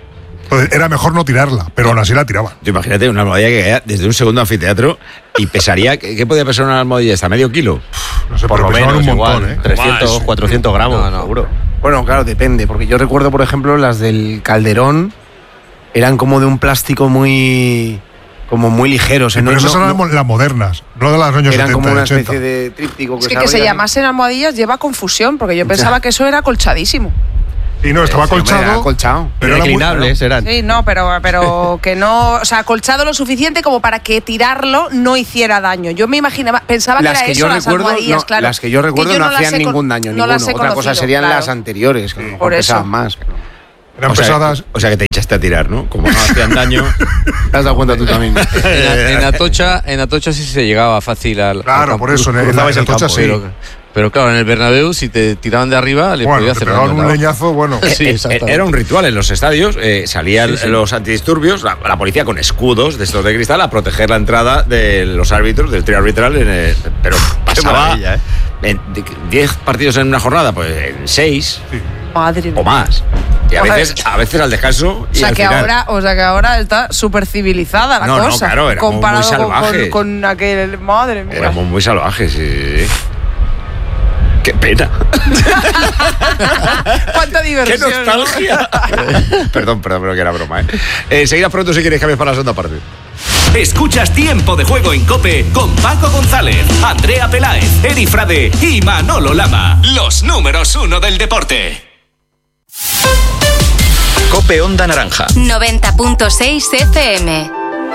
Entonces, era mejor no tirarla, pero aún así la tiraba. Imagínate una almohadilla que caía desde un segundo anfiteatro y pesaría, ¿qué podía pesar una almohadilla esta? ¿Medio kilo? No sé, Por lo menos, un montón, igual, 300, 400 gramos, seguro. Bueno, claro, depende, porque yo recuerdo, por ejemplo, las del Calderón eran como de un plástico muy ligeros. Sí, pero esas eran las modernas, no de las años 70. Eran como una 80. especie de tríptico. Es que se llamasen almohadillas lleva confusión, porque yo pensaba que eso era acolchadísimo. Y no, estaba acolchado. Pero reclinables eran. Sí, no, pero que no, o sea, acolchado lo suficiente como para que tirarlo no hiciera daño. Yo me imaginaba, pensaba Las que que era yo eso, las recuerdo, almohadillas, claro. Las que yo recuerdo no hacían ningún daño, no las he Otra cosa conocido, serían claro. las anteriores, que a lo mejor Por eso. pesaban más. Eran pesadas. O sea que te echaste a tirar, ¿no? Como no hacían daño. ¿Te has dado cuenta tú también? En Atocha sí se llegaba fácil al Claro, al por campo. eso, en Cruzabais el Atocha sí. Pero claro, en el Bernabéu, si te tiraban de arriba, le podía hacer daño. un leñazo, bueno. Sí, exactamente. Era un ritual en los estadios, salían los antidisturbios, la policía con escudos de estos de cristal a proteger la entrada de los árbitros, del trío arbitral, pero pasaba maravilla, en 10 partidos en una jornada, pues en 6 Madre o más. Y a veces al descanso. O sea, que ahora está súper civilizada la No, cosa. claro, era comparado muy salvaje. con aquel. Madre mía. Éramos muy salvajes, sí. Qué pena. Cuánta diversión. Qué nostalgia. Perdón, pero que era broma, Enseguida pronto si queréis cambiar para la segunda parte. Escuchas Tiempo de Juego en COPE con Paco González, Andrea Peláez, Eri Frade y Manolo Lama. Los números 1 del deporte. COPE Onda Naranja. 90.6 FM.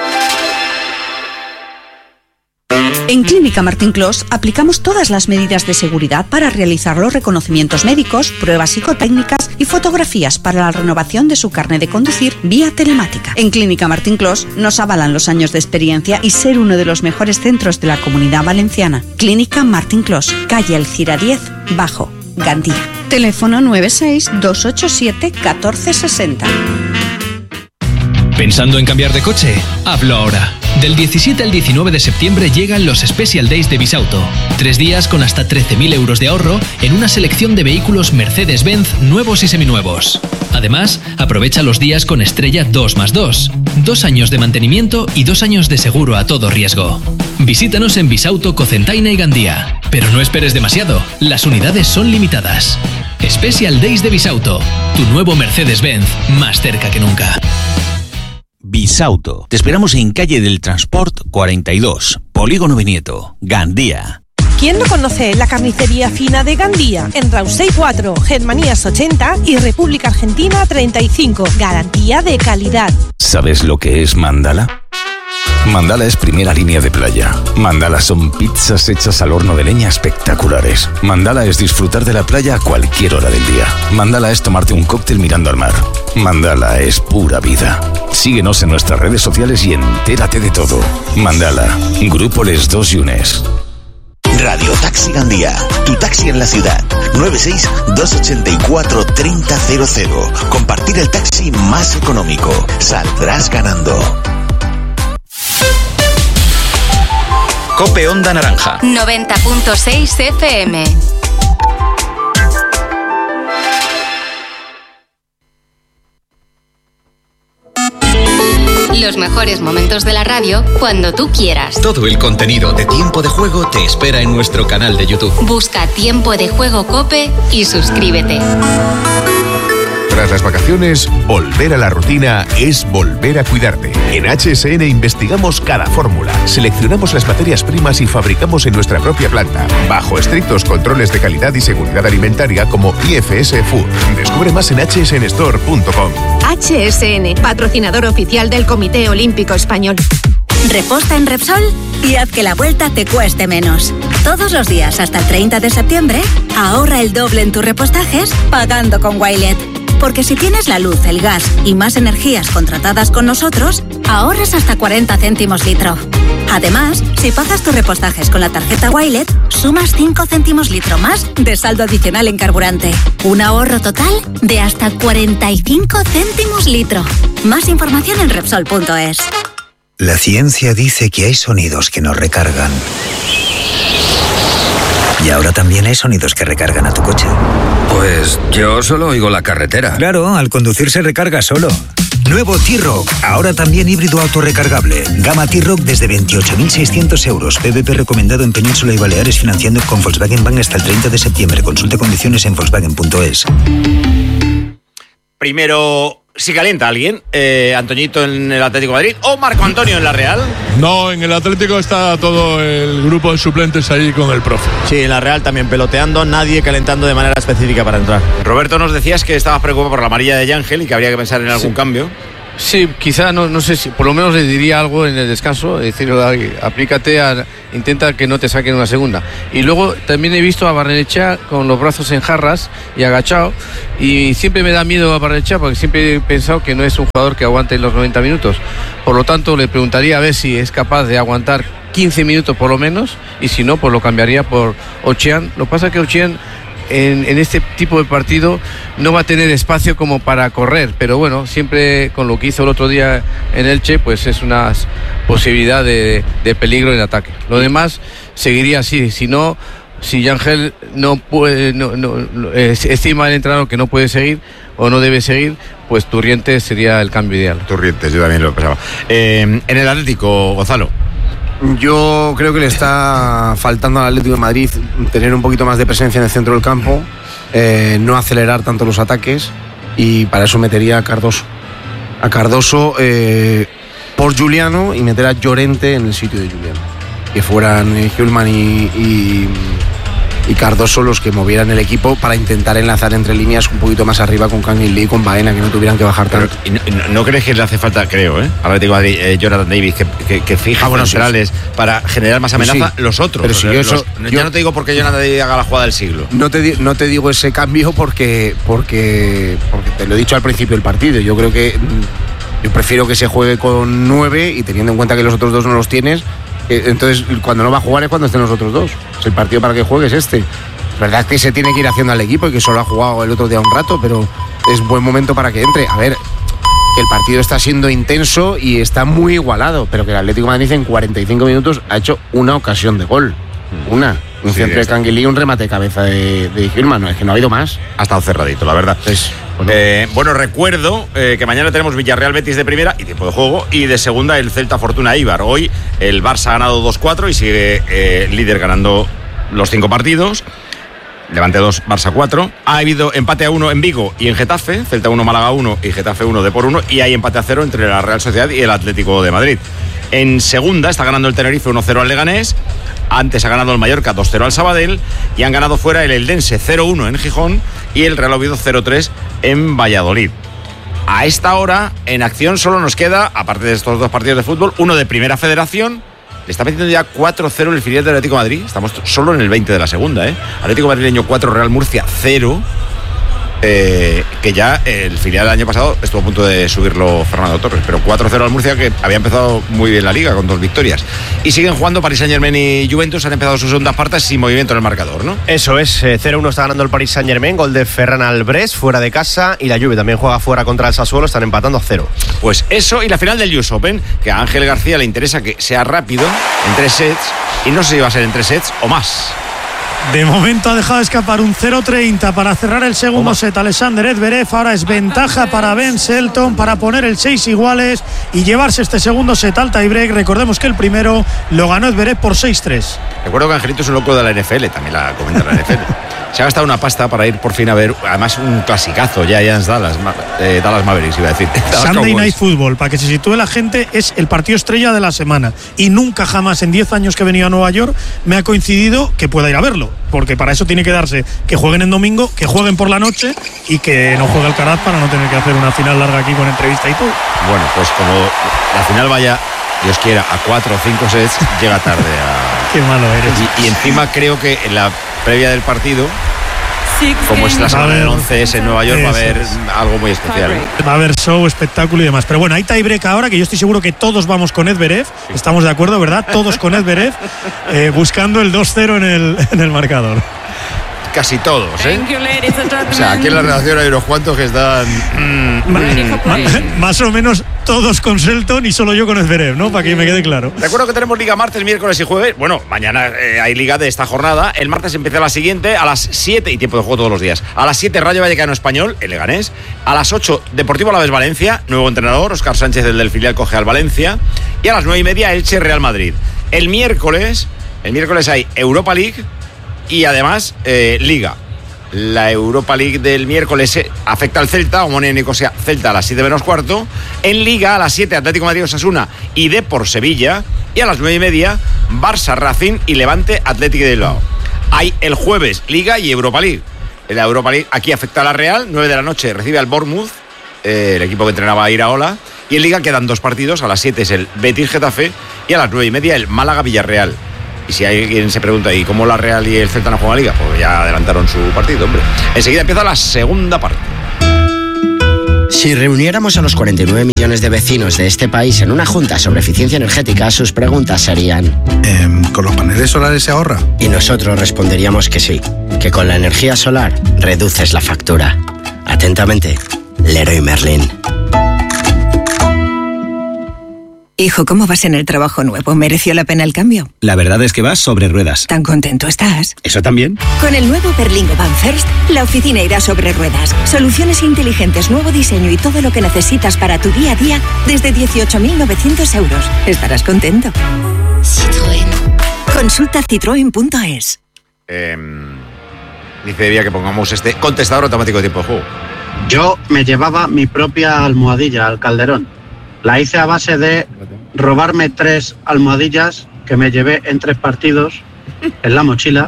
En Clínica Martín Clos aplicamos todas las medidas de seguridad para realizar los reconocimientos médicos, pruebas psicotécnicas y fotografías para la renovación de su carnet de conducir vía telemática. En Clínica Martín Clos nos avalan los años de experiencia y ser uno de los mejores centros de la Comunidad Valenciana. Clínica Martín Clos, calle Alcira 10, Bajo, Gandía. Teléfono 96 287 1460. ¿Pensando en cambiar de coche? Hazlo ahora. Del 17 al 19 de septiembre llegan los Special Days de Bisauto. 3 días con hasta 13.000 euros de ahorro en una selección de vehículos Mercedes-Benz nuevos y seminuevos. Además, aprovecha los días con estrella 2+2. 2 años de mantenimiento y 2 años de seguro a todo riesgo. Visítanos en Bisauto, Cocentaina y Gandía. Pero no esperes demasiado, las unidades son limitadas. Special Days de Bisauto, tu nuevo Mercedes-Benz, más cerca que nunca. Bisauto. Te esperamos en calle del Transport 42, Polígono Vinieto, Gandía. ¿Quién no conoce la carnicería fina de Gandía? En Rausey 4, Germanías 80 y República Argentina 35. Garantía de calidad. ¿Sabes lo que es Mandala? Mandala es primera línea de playa. Mandala son pizzas hechas al horno de leña espectaculares. Mandala es disfrutar de la playa a cualquier hora del día. Mandala es tomarte un cóctel mirando al mar. Mandala es pura vida. Síguenos en nuestras redes sociales y entérate de todo. Mandala, Grupo Les Dos Yunes. Radio Taxi Gandía, tu taxi en la ciudad. 96-284-3000. Compartir el taxi más económico. Saldrás ganando. COPE Onda Naranja. 90.6 FM. Los mejores momentos de la radio cuando tú quieras. Todo el contenido de Tiempo de Juego te espera en nuestro canal de YouTube. Busca Tiempo de Juego COPE y suscríbete. Tras las vacaciones, volver a la rutina es volver a cuidarte. En HSN investigamos cada fórmula, seleccionamos las materias primas y fabricamos en nuestra propia planta, bajo estrictos controles de calidad y seguridad alimentaria como IFS Food. Descubre más en hsnstore.com. HSN, patrocinador oficial del Comité Olímpico Español. Reposta en Repsol y haz que la vuelta te cueste menos. Todos los días hasta el 30 de septiembre, ahorra el doble en tus repostajes pagando con Wilet. Porque si tienes la luz, el gas y más energías contratadas con nosotros, ahorras hasta 40 céntimos litro. Además, si pagas tus repostajes con la tarjeta Wilet, sumas 5 céntimos litro más de saldo adicional en carburante. Un ahorro total de hasta 45 céntimos litro. Más información en Repsol.es. La ciencia dice que hay sonidos que nos recargan. Y ahora también hay sonidos que recargan a tu coche. Pues yo solo oigo la carretera. Claro, al conducir se recarga solo. Nuevo T-Roc, ahora también híbrido autorrecargable. Gama T-Roc desde 28.600 euros. PVP recomendado en Península y Baleares, financiando con Volkswagen Bank hasta el 30 de septiembre. Consulte condiciones en volkswagen.es. Primero, si calienta alguien, Antoñito en el Atlético de Madrid o Marco Antonio en la Real. No, en el Atlético está todo el grupo de suplentes ahí con el profe. Sí, en la Real también peloteando, nadie calentando de manera específica para entrar. Roberto, nos decías que estabas preocupado por la amarilla de Yángel y que habría que pensar en algún cambio. Sí, quizá, no sé si, por lo menos le diría algo en el descanso, es decir, aplícate, intenta que no te saquen una segunda. Y luego también he visto a Barrenechea con los brazos en jarras y agachado, y siempre me da miedo a Barrenechea porque siempre he pensado que no es un jugador que aguante los 90 minutos. Por lo tanto, le preguntaría a ver si es capaz de aguantar 15 minutos por lo menos, y si no, pues lo cambiaría por Ochian. Lo que pasa es que Ochian en este tipo de partido no va a tener espacio como para correr, pero bueno, siempre con lo que hizo el otro día en Elche, pues es una posibilidad de peligro en ataque. Lo demás seguiría así. Si no, si Yángel no puede, estima el entrenador que no puede seguir o no debe seguir, pues Turrientes sería el cambio ideal. Turrientes, yo también lo pensaba. En el Atlético, Gonzalo. Yo creo que le está faltando al Atlético de Madrid tener un poquito más de presencia en el centro del campo, no acelerar tanto los ataques, y para eso metería a Cardoso. A Cardoso por Juliano, y meter a Llorente en el sitio de Juliano. Que fueran Hjulman y Cardoso los que movieran el equipo para intentar enlazar entre líneas un poquito más arriba con Kangin Lee y con Baena, que no tuvieran que bajar tanto. ¿No crees que le hace falta, creo, al Atlético de Madrid, Jonathan Davis, que fija centrales sí, para generar más amenaza? Sí. Los otros. Pero si yo no te digo porque Jonathan Davis haga la jugada del siglo. No te digo ese cambio porque te lo he dicho al principio del partido. Yo creo que yo prefiero que se juegue con 9, y teniendo en cuenta que los otros dos no los tienes, entonces cuando no va a jugar es cuando estén los otros dos. El partido para que juegue es este. Es verdad que se tiene que ir haciendo al equipo y que solo ha jugado el otro día un rato, pero es buen momento para que entre. A ver, que el partido está siendo intenso y está muy igualado, pero que el Atlético de Madrid en 45 minutos ha hecho una ocasión de gol. Un centro de Kangin Lee, un remate de cabeza de Hjulman. No, es que no ha habido más. Ha estado cerradito, la verdad. Bueno, recuerdo que mañana tenemos Villarreal Betis de primera y tiempo de juego, y de segunda el Celta Fortuna Eibar. Hoy el Barça ha ganado 2-4 y sigue líder ganando los 5 partidos. Levante 2, Barça 4. Ha habido empate a 1 en Vigo y en Getafe, Celta 1, Málaga 1 y Getafe 1 Depor 1, y hay empate a 0 entre la Real Sociedad y el Atlético de Madrid. En segunda está ganando el Tenerife 1-0 al Leganés. Antes ha ganado el Mallorca 2-0 al Sabadell, y han ganado fuera el Eldense 0-1 en Gijón y el Real Oviedo 0-3 en Valladolid. A esta hora en acción solo nos queda, aparte de estos 2 partidos de fútbol, uno de Primera Federación. Le está metiendo ya 4-0 el filial del Atlético de Madrid. Estamos solo en el 20 de la segunda, Atlético Madrileño 4, Real Murcia 0. Que ya el filial del año pasado estuvo a punto de subirlo Fernando Torres, pero 4-0 al Murcia, que había empezado muy bien la liga con 2 victorias. Y siguen jugando Paris Saint-Germain y Juventus, han empezado sus segundas partes sin movimiento en el marcador, ¿no? Eso es, 0-1 está ganando el Paris Saint-Germain, gol de Ferran Albrés fuera de casa, y la Juve también juega fuera contra el Sassuolo, están empatando a 0. Pues eso, y la final del US Open, que a Ángel García le interesa que sea rápido, en 3 sets, y no sé si va a ser en 3 sets o más. De momento ha dejado escapar un 0-30 para cerrar el segundo set Alexander Zverev. Ahora es ventaja para Ben Shelton para poner el 6 iguales y llevarse este segundo set al tiebreak. Recordemos que el primero lo ganó Zverev por 6-3. Recuerdo que Angelito es un loco de la NFL, también la comenta la NFL. Se ha gastado una pasta para ir por fin a ver, además, un clasicazo, Giants Dallas Mavericks, iba a decir. Sunday Night Football, para que se sitúe la gente, es el partido estrella de la semana. Y nunca jamás en 10 años que he venido a Nueva York me ha coincidido que pueda ir a verlo. Porque para eso tiene que darse que jueguen en domingo, que jueguen por la noche y que no juegue Alcaraz para no tener que hacer una final larga aquí con entrevista y todo. Bueno, pues como la final vaya, Dios quiera, a 4 o 5 sets, llega tarde a... Qué malo eres. Y encima creo que en la previa del partido, como es la semana del 11S en Nueva York, va a haber algo muy especial. Va a haber show, espectáculo y demás. Pero bueno, hay tiebreak ahora, que yo estoy seguro que todos vamos con Zverev. Estamos de acuerdo, ¿verdad? Todos con Zverev, buscando el 2-0 en el marcador. casi todos, ¿eh? O sea, aquí en la redacción hay unos cuantos que están... Más o menos todos con Selton y solo yo con Zverev, ¿no? Para que me quede claro. Recuerdo que tenemos liga martes, miércoles y jueves. Bueno, mañana hay liga de esta jornada. El martes empieza la siguiente a las 7 y tiempo de juego todos los días. A las 7 Rayo Vallecano Español, el Leganés. A las 8 Deportivo Alavés Valencia, nuevo entrenador, Óscar Sánchez, el del filial, coge al Valencia. Y a las 9:30 Elche Real Madrid. El miércoles hay Europa League y además liga. La Europa League del miércoles afecta al Celta, Omonia Nicosia Celta a las 7 menos cuarto. En Liga a las 7 Atlético Madrid Osasuna y Depor Sevilla. Y a las 9:30 Barça Racing y Levante Atlético de Bilbao. Hay el jueves Liga y Europa League. En la Europa League aquí afecta a la Real, 9 de la noche recibe al Bournemouth, el equipo que entrenaba a Iraola. Y en Liga quedan 2 partidos, a las 7 es el Betis Getafe y a las 9:30 el Málaga Villarreal. Y si alguien se pregunta, ¿y cómo la Real y el Celta no juegan Liga? Pues ya adelantaron su partido, hombre. Enseguida empieza la segunda parte. Si reuniéramos a los 49 millones de vecinos de este país en una junta sobre eficiencia energética, sus preguntas serían... ¿Con los paneles solares se ahorra? Y nosotros responderíamos que sí, que con la energía solar reduces la factura. Atentamente, Leroy Merlin. Hijo, ¿cómo vas en el trabajo nuevo? ¿Mereció la pena el cambio? La verdad es que vas sobre ruedas. ¿Tan contento estás? ¿Eso también? Con el nuevo Berlingo Van First, la oficina irá sobre ruedas. Soluciones inteligentes, nuevo diseño y todo lo que necesitas para tu día a día desde 18.900 euros. Estarás contento. Citroën. Consulta citroen.es. Dice Evia que pongamos este contestador automático de tiempo de juego. Yo me llevaba mi propia almohadilla al Calderón. La hice a base de robarme 3 almohadillas que me llevé en 3 partidos en la mochila,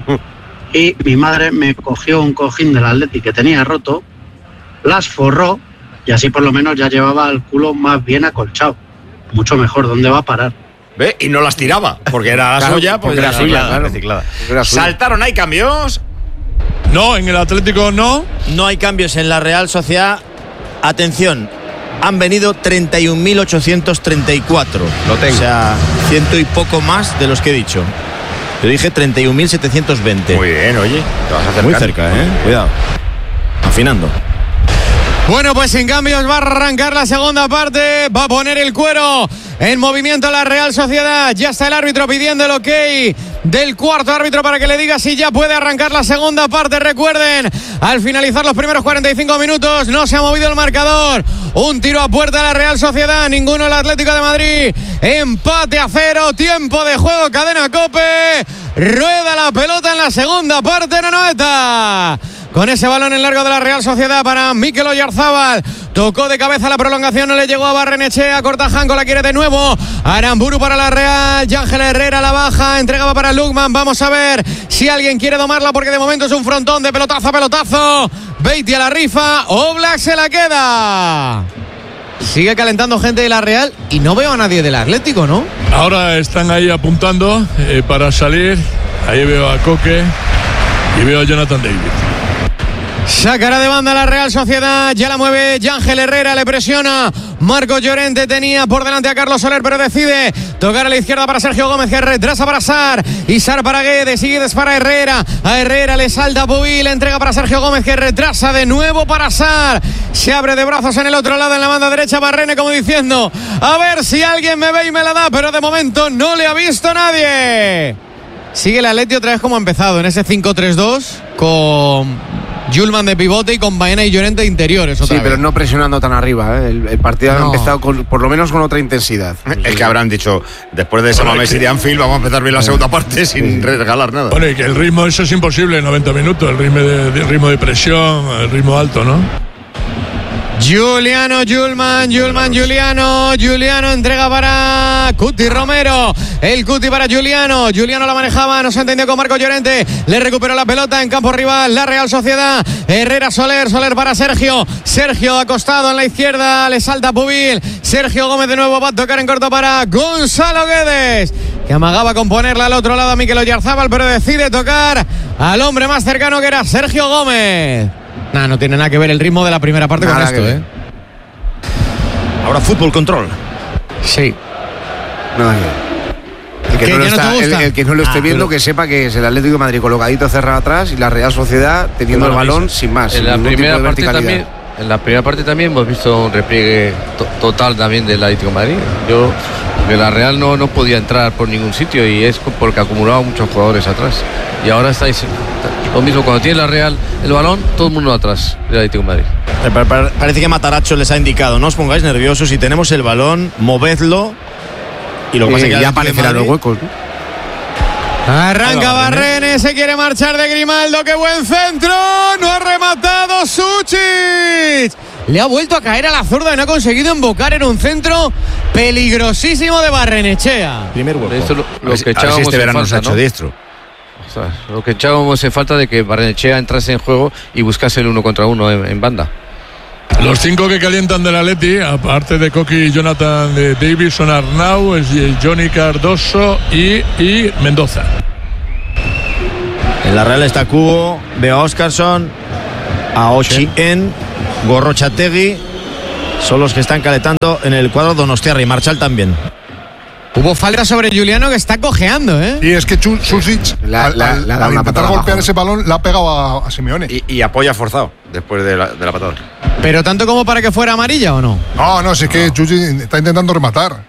y mi madre me cogió un cojín del Atleti que tenía roto, las forró y así por lo menos ya llevaba el culo más bien acolchado. Mucho mejor, ¿dónde va a parar? ¿Ve? Y no las tiraba, porque era la suya, pues era reciclada. Saltaron, ¿hay cambios? No, en el Atlético no. No hay cambios en la Real Sociedad. Atención, han venido 31.834. Lo tengo. O sea, 100 y poco más de los que he dicho. Yo dije 31.720. Muy bien, oye. Te vas a acercar. Muy cerca, Cuidado. Afinando. Bueno, pues sin cambios va a arrancar la segunda parte. Va a poner el cuero en movimiento la Real Sociedad. Ya está el árbitro pidiendo el ok del cuarto árbitro para que le diga si ya puede arrancar la segunda parte. Recuerden, al finalizar los primeros 45 minutos no se ha movido el marcador. Un tiro a puerta de la Real Sociedad, ninguno el Atlético de Madrid. Empate a 0, tiempo de juego, cadena COPE. Rueda la pelota en la segunda parte, Noeta. Con ese balón en largo de la Real Sociedad para Mikel Oyarzábal. Tocó de cabeza la prolongación, no le llegó a Barrenechea. Cortajanco la quiere de nuevo. Aramburu para la Real. Yángel Herrera la baja. Entregaba para Lukman. Vamos a ver si alguien quiere domarla, porque de momento es un frontón de pelotazo a pelotazo. Beatty a la rifa. Oblak se la queda. Sigue calentando gente de la Real y no veo a nadie del Atlético, ¿no? Ahora están ahí apuntando para salir. Ahí veo a Coque y veo a Jonathan David. Sacará de banda la Real Sociedad, ya la mueve Yángel Herrera, le presiona Marcos Llorente, tenía por delante a Carlos Soler, pero decide tocar a la izquierda para Sergio Gómez, que retrasa para Sar, y Sar para Guedes, sigue para Herrera, a Herrera le salta Pubil, entrega para Sergio Gómez, que retrasa de nuevo para Sar, se abre de brazos en el otro lado, en la banda derecha Barrene, como diciendo, a ver si alguien me ve y me la da, pero de momento no le ha visto nadie. Sigue el Atleti otra vez como ha empezado, en ese 5-3-2, con Julman de pivote y con Baena y Llorente de interiores. Sí, pero no presionando tan arriba. El partido ha empezado por lo menos con otra intensidad. Es que habrán dicho, después de ese Mamés y de Anfield, vamos a empezar bien la segunda parte sin regalar nada. Bueno, y que el ritmo, eso es imposible en 90 minutos. El ritmo de presión, el ritmo alto, ¿no? Juliano entrega para Cuti Romero, el Cuti para Juliano la manejaba, no se entendió con Marco Llorente, le recuperó la pelota en campo rival la Real Sociedad, Herrera Soler para Sergio acostado en la izquierda, le salta Pubil, Sergio Gómez de nuevo va a tocar en corto para Gonzalo Guedes, que amagaba con ponerla al otro lado a Mikel Oyarzábal, pero decide tocar al hombre más cercano, que era Sergio Gómez. No tiene nada que ver el ritmo de la primera parte con esto, Ahora fútbol control. Sí. El El que no lo esté viendo, que sepa que es el Atlético de Madrid colocadito cerrado atrás y la Real Sociedad teniendo el balón sin más. En la primera parte también hemos visto un repliegue total también del Atlético de Madrid. Que la Real no podía entrar por ningún sitio y es porque acumulaba muchos jugadores atrás. Y ahora estáis lo mismo, cuando tiene la Real el balón, todo el mundo atrás del Atlético de Madrid. Parece que Mataracho les ha indicado: no os pongáis nerviosos, si tenemos el balón, movedlo. Y lo que pasa es que ya aparecerán los huecos, ¿no? Arranca Barrene, se quiere marchar de Grimaldo, qué buen centro, no ha rematado Suchich. Le ha vuelto a caer a la zurda y no ha conseguido embocar en un centro peligrosísimo de Barrenechea. Primer hueco. Esto lo que echábamos este verano falta, nos ha hecho diestro. O sea, lo que echábamos en falta de que Barrenechea entrase en juego y buscase el 1 contra 1 en banda. Los 5 que calientan del Atleti, aparte de Coqui y Jonathan Davis, son Arnau, Johnny Cardoso y Mendoza. En la Real está Cubo, veo a Óscarson, a Ochien, Gorrochategui. Son los que están calentando en el cuadro Donostiarra, y Marchal también. Hubo falta sobre Juliano, que está cojeando, ¿eh? Y es que Susic, al intentar golpear ese balón, le ha pegado a Simeone. Y apoya forzado después de la patada. ¿Pero tanto como para que fuera amarilla o no? No, si es que Susic está intentando rematar.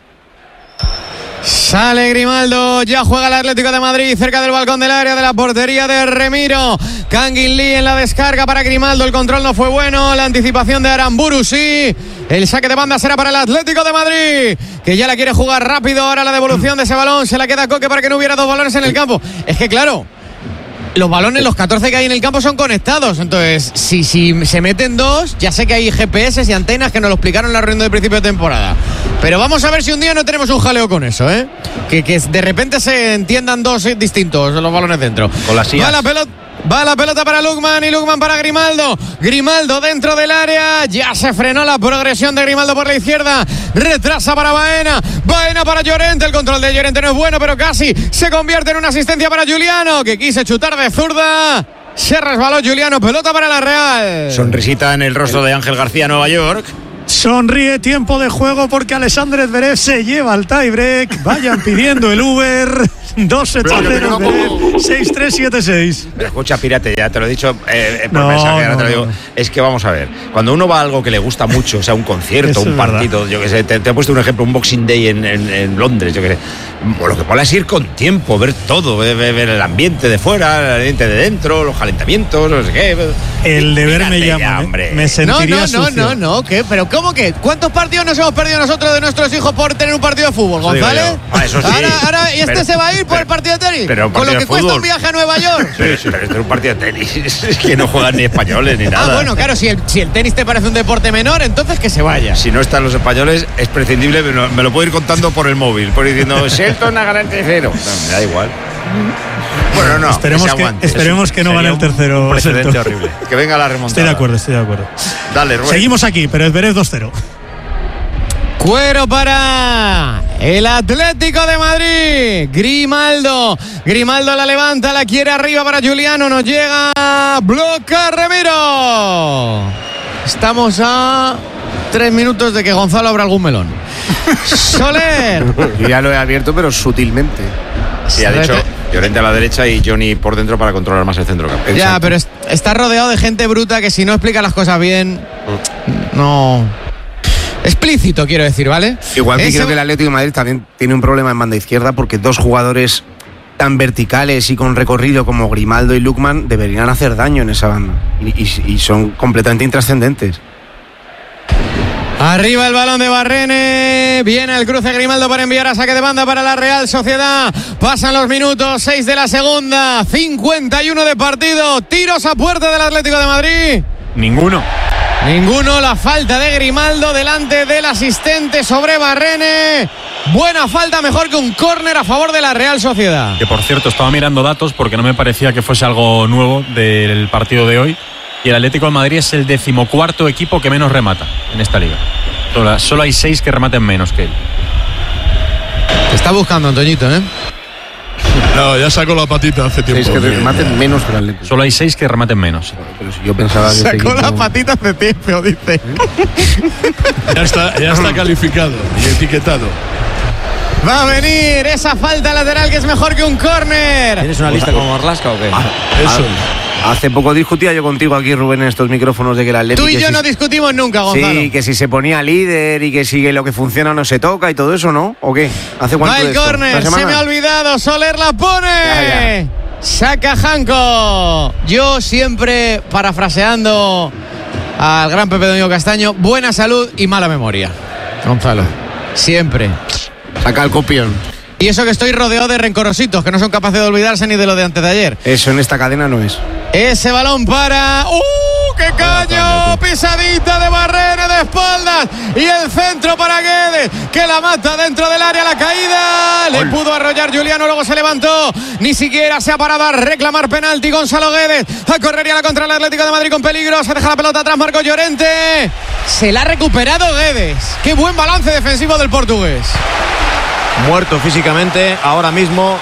Sale Grimaldo, ya juega el Atlético de Madrid cerca del balcón del área de la portería de Remiro. Kangin Lee en la descarga para Grimaldo, el control no fue bueno, la anticipación de Aramburu sí. El saque de banda será para el Atlético de Madrid, que ya la quiere jugar rápido. Ahora la devolución de ese balón se la queda a Coque para que no hubiera dos balones en el campo. Es que claro, los balones, los 14 que hay en el campo son conectados. Entonces, si se meten dos, ya sé que hay GPS y antenas que nos lo explicaron en la reunión de principio de temporada. Pero vamos a ver si un día no tenemos un jaleo con eso, ¿eh? Que de repente se entiendan dos distintos los balones dentro. Con las sillas. Va la pelota para Lukman y Lukman para Grimaldo. Grimaldo dentro del área. Ya se frenó la progresión de Grimaldo por la izquierda. Retrasa para Baena. Baena para Llorente. El control de Llorente no es bueno, pero casi se convierte en una asistencia para Juliano, que quise chutar de zurda. Se resbaló Juliano. Pelota para la Real. Sonrisita en el rostro de Ángel García, Nueva York. Sonríe, tiempo de juego, porque Alexander Zverev se lleva al tiebreak. Vayan pidiendo el Uber. 2-8-0, 6-3-7-6. Pero escucha, Pirate, ya te lo he dicho por mensaje, ahora te lo digo. Es que vamos a ver, cuando uno va a algo que le gusta mucho, o sea, un concierto, un partido, yo que sé, te he puesto un ejemplo, un Boxing Day en Londres, yo que sé. Lo que mola es ir con tiempo, ver todo, ver el ambiente de fuera, el ambiente de dentro, los calentamientos, no sé qué. El deber me llama, me sentiría sucio. No, ¿qué? ¿Pero cómo que? ¿Cuántos partidos nos hemos perdido nosotros de nuestros hijos por tener un partido de fútbol, González? Eso sí. Ahora, ¿y este se va a ir por el partido de tenis? Con lo que cuesta un viaje a Nueva York. Pero este es un partido de tenis. Es que no juegan ni españoles ni nada. Ah, bueno, claro, si el tenis te parece un deporte menor, entonces que se vaya. Si no están los españoles, es prescindible, me lo puedo ir contando por el móvil, por ir diciendo, Shelton a garantía cero. No, me da igual. Bueno, no. Esperemos que no gane el tercero. Un precedente horrible. Que venga la remontada. Estoy de acuerdo. Dale, Rubén. Seguimos aquí, pero es Zverev 2-0. Cuero para el Atlético de Madrid. Grimaldo la levanta, la quiere arriba para Juliano. Nos llega, bloca Remiro. Estamos a 3 minutos de que Gonzalo abra algún melón. Soler. Yo ya lo he abierto, pero sutilmente. Sí, ha dicho Llorente a la derecha y Johnny por dentro para controlar más el centro campo. Ya, pero está rodeado de gente bruta que si no explica las cosas bien, no. Explícito, quiero decir, ¿vale? Igual que creo que el Atlético de Madrid también tiene un problema en banda izquierda, porque dos jugadores tan verticales y con recorrido como Grimaldo y Lukman deberían hacer daño en esa banda y son completamente intrascendentes. Arriba el balón de Barrene. Viene el cruce Grimaldo para enviar a saque de banda para la Real Sociedad. Pasan los minutos, 6 de la segunda, 51 de partido. Tiros a puerta del Atlético de Madrid. Ninguno. La falta de Grimaldo delante del asistente sobre Barrene. Buena falta, mejor que un córner a favor de la Real Sociedad. Que por cierto, estaba mirando datos porque no me parecía que fuese algo nuevo del partido de hoy. Y el Atlético de Madrid es el 14º equipo que menos remata en esta liga. Solo hay 6 que rematen menos que él. Te está buscando, Antoñito, ¿eh? No, ya sacó la patita hace tiempo. 6 que rematen menos que el Atlético. Solo hay 6 que rematen menos. Pero si yo pensaba que sacó la patita hace tiempo, dice. Ya está calificado y etiquetado. Va a venir esa falta lateral que es mejor que un córner. ¿Tienes una lista como Marlasca o qué? Eso. Hace poco discutía yo contigo aquí, Rubén, en estos micrófonos de que el Atlético... Tú y yo no discutimos nunca, Gonzalo. Sí, que si se ponía líder y que si lo que funciona no se toca y todo eso, ¿no? ¿O qué? ¿Hace cuánto va el córner, se me ha olvidado, Soler la pone. Ya. Saca Janko. Yo siempre, parafraseando al gran Pepe Domingo Castaño, buena salud y mala memoria, Gonzalo. Siempre. Saca el copión. Y eso que estoy rodeado de rencorositos que no son capaces de olvidarse ni de lo de antes de ayer. Eso en esta cadena no es. Ese balón para... ¡Qué caño! Pisadita de Barrera de espaldas. Y el centro para Guedes, que la mata dentro del área, la caída. Le pudo arrollar Juliano, luego se levantó. Ni siquiera se ha parado a reclamar penalti Gonzalo Guedes. A correría la contra el Atlético de Madrid con peligro. Se deja la pelota atrás Marco Llorente. Se la ha recuperado Guedes. ¡Qué buen balance defensivo del portugués! Muerto físicamente ahora mismo.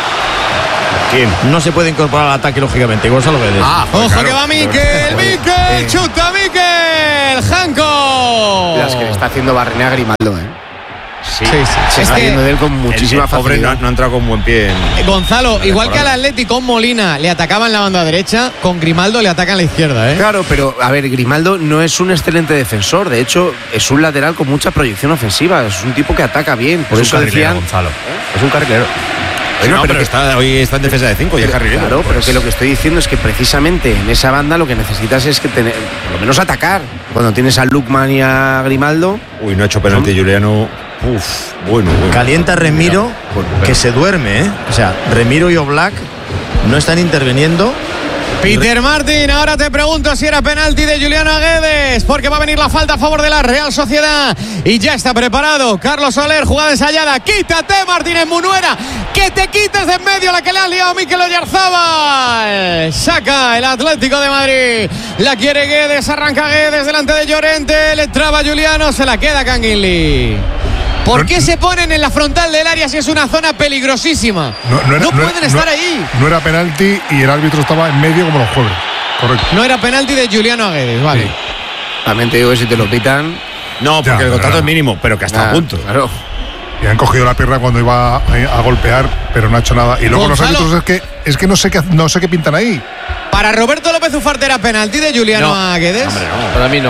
¿Quién? No se puede incorporar al ataque, lógicamente. Gonzalo Guedes. Ojo, claro, que va Mikel. Chuta Mikel. Janko. Las que le está haciendo Barrena a Grimaldo, Sí. Se está yendo de él con muchísima facilidad. No ha entrado con buen pie. Gonzalo, igual que al Atlético con Molina le atacaban la banda derecha, con Grimaldo le atacan la izquierda, Claro, pero a ver, Grimaldo no es un excelente defensor. De hecho, es un lateral con mucha proyección ofensiva. Es un tipo que ataca bien. Por eso decían, Gonzalo. Es un carrilero. Bueno, pero hoy está en defensa de 5 y es carrilero. Claro, pero que lo que estoy diciendo es que precisamente en esa banda lo que necesitas es que tener, por lo menos atacar. Cuando tienes a Lukman y a Grimaldo. Uy, no ha hecho penalti Juliano. Bueno. Calienta Remiro, que se duerme, O sea, Remiro y Oblak no están interviniendo. Peter Martin, ahora te pregunto si era penalti de Juliano Guedes, porque va a venir la falta a favor de la Real Sociedad y ya está preparado Carlos Soler, jugada ensayada. Quítate, Martínez Munuera, que te quites de en medio la que le ha liado Mikel Oyarzábal. Saca el Atlético de Madrid, la quiere Guedes, arranca Guedes delante de Llorente, le traba Juliano, se la queda Canguilí. ¿Por qué se ponen en la frontal del área si es una zona peligrosísima? No pueden estar ahí. No era penalti y el árbitro estaba en medio como los jueves. Correcto. No era penalti de Juliano Guedes, vale. Sí. También te digo que si te lo pitan... No, porque el contrato es mínimo, pero que hasta a punto. Claro. Y han cogido la pierna cuando iba a golpear, pero no ha hecho nada. Y luego Gonzalo, los árbitros es que no sé qué pintan ahí. Para Roberto López Ufarte era penalti de Juliano Guedes. Hombre, no. Para mí no.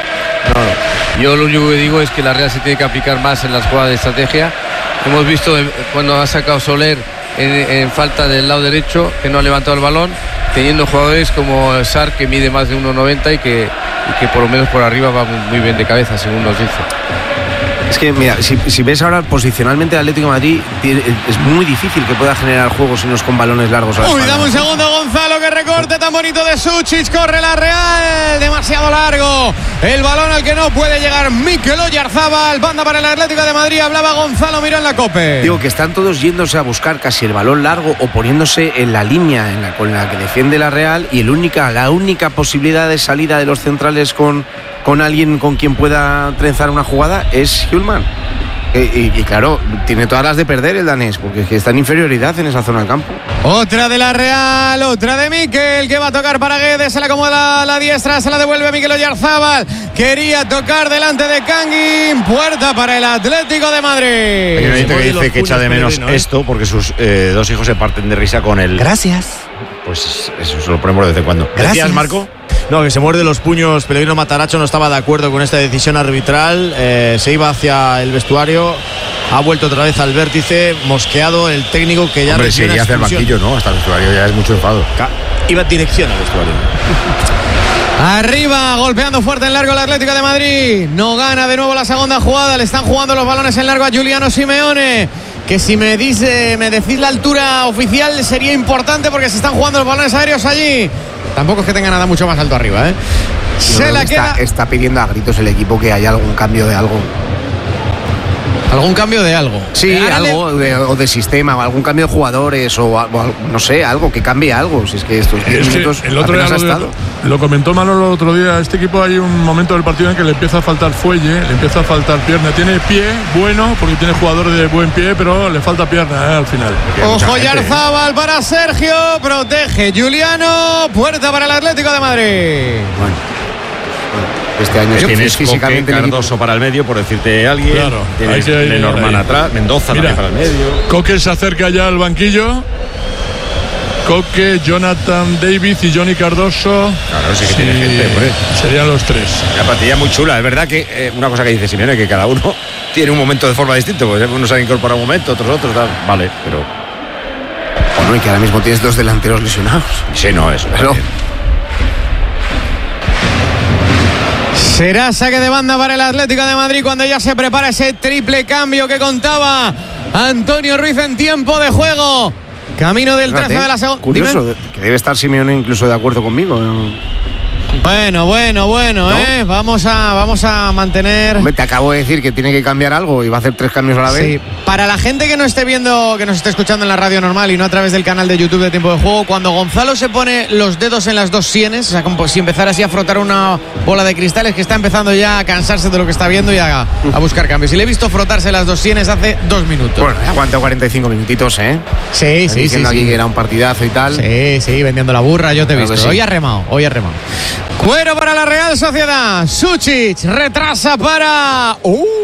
Yo lo único que digo es que la Real se tiene que aplicar más en las jugadas de estrategia. Hemos visto cuando ha sacado Soler en falta del lado derecho, que no ha levantado el balón, teniendo jugadores como Sar, que mide más de 1,90 y que por lo menos por arriba va muy bien de cabeza, según nos dice. Es que, mira, si ves ahora posicionalmente el Atlético de Madrid, es muy difícil que pueda generar juego si no es con balones largos. Uy, dame un segundo, Gonzalo, que recorte tan bonito de Suchich. Corre la Real, demasiado largo. El balón al que no puede llegar Mikel Oyarzábal. Banda para el Atlético de Madrid. Hablaba Gonzalo Miró en la COPE. Digo que están todos yéndose a buscar casi el balón largo o poniéndose en la línea con la que defiende la Real. Y la única posibilidad de salida de los centrales con alguien con quien pueda trenzar una jugada es Hjulman. Y claro, tiene todas las de perder el danés, porque es que está en inferioridad en esa zona del campo. Otra de la Real, otra de Mikel, que va a tocar para Guedes, se la acomoda la diestra, se la devuelve Mikel Oyarzábal. Quería tocar delante de Kangin, puerta para el Atlético de Madrid. Hay un oyente que dice que echa de menos esto porque sus dos hijos se parten de risa con él. Gracias. Pues eso se lo ponemos de vez en cuando. Gracias, Marco. No, que se muerde los puños. Pellegrino Mataracho no estaba de acuerdo con esta decisión arbitral. Se iba hacia el vestuario. Ha vuelto otra vez al vértice. Mosqueado el técnico que ya... Hombre, si iría hacia el banquillo, ¿no? Hasta el vestuario ya es mucho enfado. Iba dirección al vestuario. Arriba, golpeando fuerte en largo el Atlético de Madrid. No gana de nuevo la segunda jugada. Le están jugando los balones en largo a Giuliano Simeone. Que si me decís la altura oficial sería importante porque se están jugando los balones aéreos allí. Tampoco es que tenga nada mucho más alto arriba, Se la queda. Está pidiendo a gritos el equipo que haya algún cambio de algo. ¿Algún cambio de algo? Sí, algo o de sistema, o algún cambio de jugadores, o no sé, algo, que cambie algo. Si es que estos 10 minutos el otro día ha estado. Lo comentó Manolo el otro día, este equipo hay un momento del partido en que le empieza a faltar fuelle, le empieza a faltar pierna. Tiene pie bueno, porque tiene jugadores de buen pie, pero le falta pierna al final. Ojo, Oyarzábal para Sergio, protege Juliano, puerta para el Atlético de Madrid. Bueno. Este año tienes físicamente Coque, Cardoso para el medio, por decirte alguien. Claro, tienes Lenormand atrás, Mendoza también para el medio. Coque se acerca ya al banquillo. Coque, Jonathan David y Johnny Cardoso. Claro, sí que tiene gente, hombre. Serían los tres. Una plantilla muy chula. Es verdad que una cosa que dice Simeone, que cada uno tiene un momento de forma distinta. Pues unos se han incorporado un momento, otros, tal. Vale, pero. Bueno, y que ahora mismo tienes 2 delanteros lesionados. Sí, no, eso. Pero... Será saque de banda para el Atlético de Madrid cuando ya se prepara ese triple cambio que contaba Antonio Ruiz en tiempo de juego. Camino del trazo de la segunda. Curioso, que debe estar Simeone incluso de acuerdo conmigo. Bueno, ¿no? Vamos a mantener. Hombre, te acabo de decir que tiene que cambiar algo y va a hacer 3 cambios a la vez. Sí. Para la gente que no esté viendo, que nos esté escuchando en la radio normal y no a través del canal de YouTube de Tiempo de Juego, cuando Gonzalo se pone los dedos en las 2 sienes, o sea, como si empezara así a frotar una bola de cristales, que está empezando ya a cansarse de lo que está viendo y a buscar cambios. Y le he visto frotarse las 2 sienes hace 2 minutos. Bueno, aguantó 45 minutitos, ¿eh? Sí. Diciendo aquí que era un partidazo y tal. Sí, vendiendo la burra, yo te he visto. Sí. Hoy ha remado. Cuero para la Real Sociedad. Sučić retrasa para...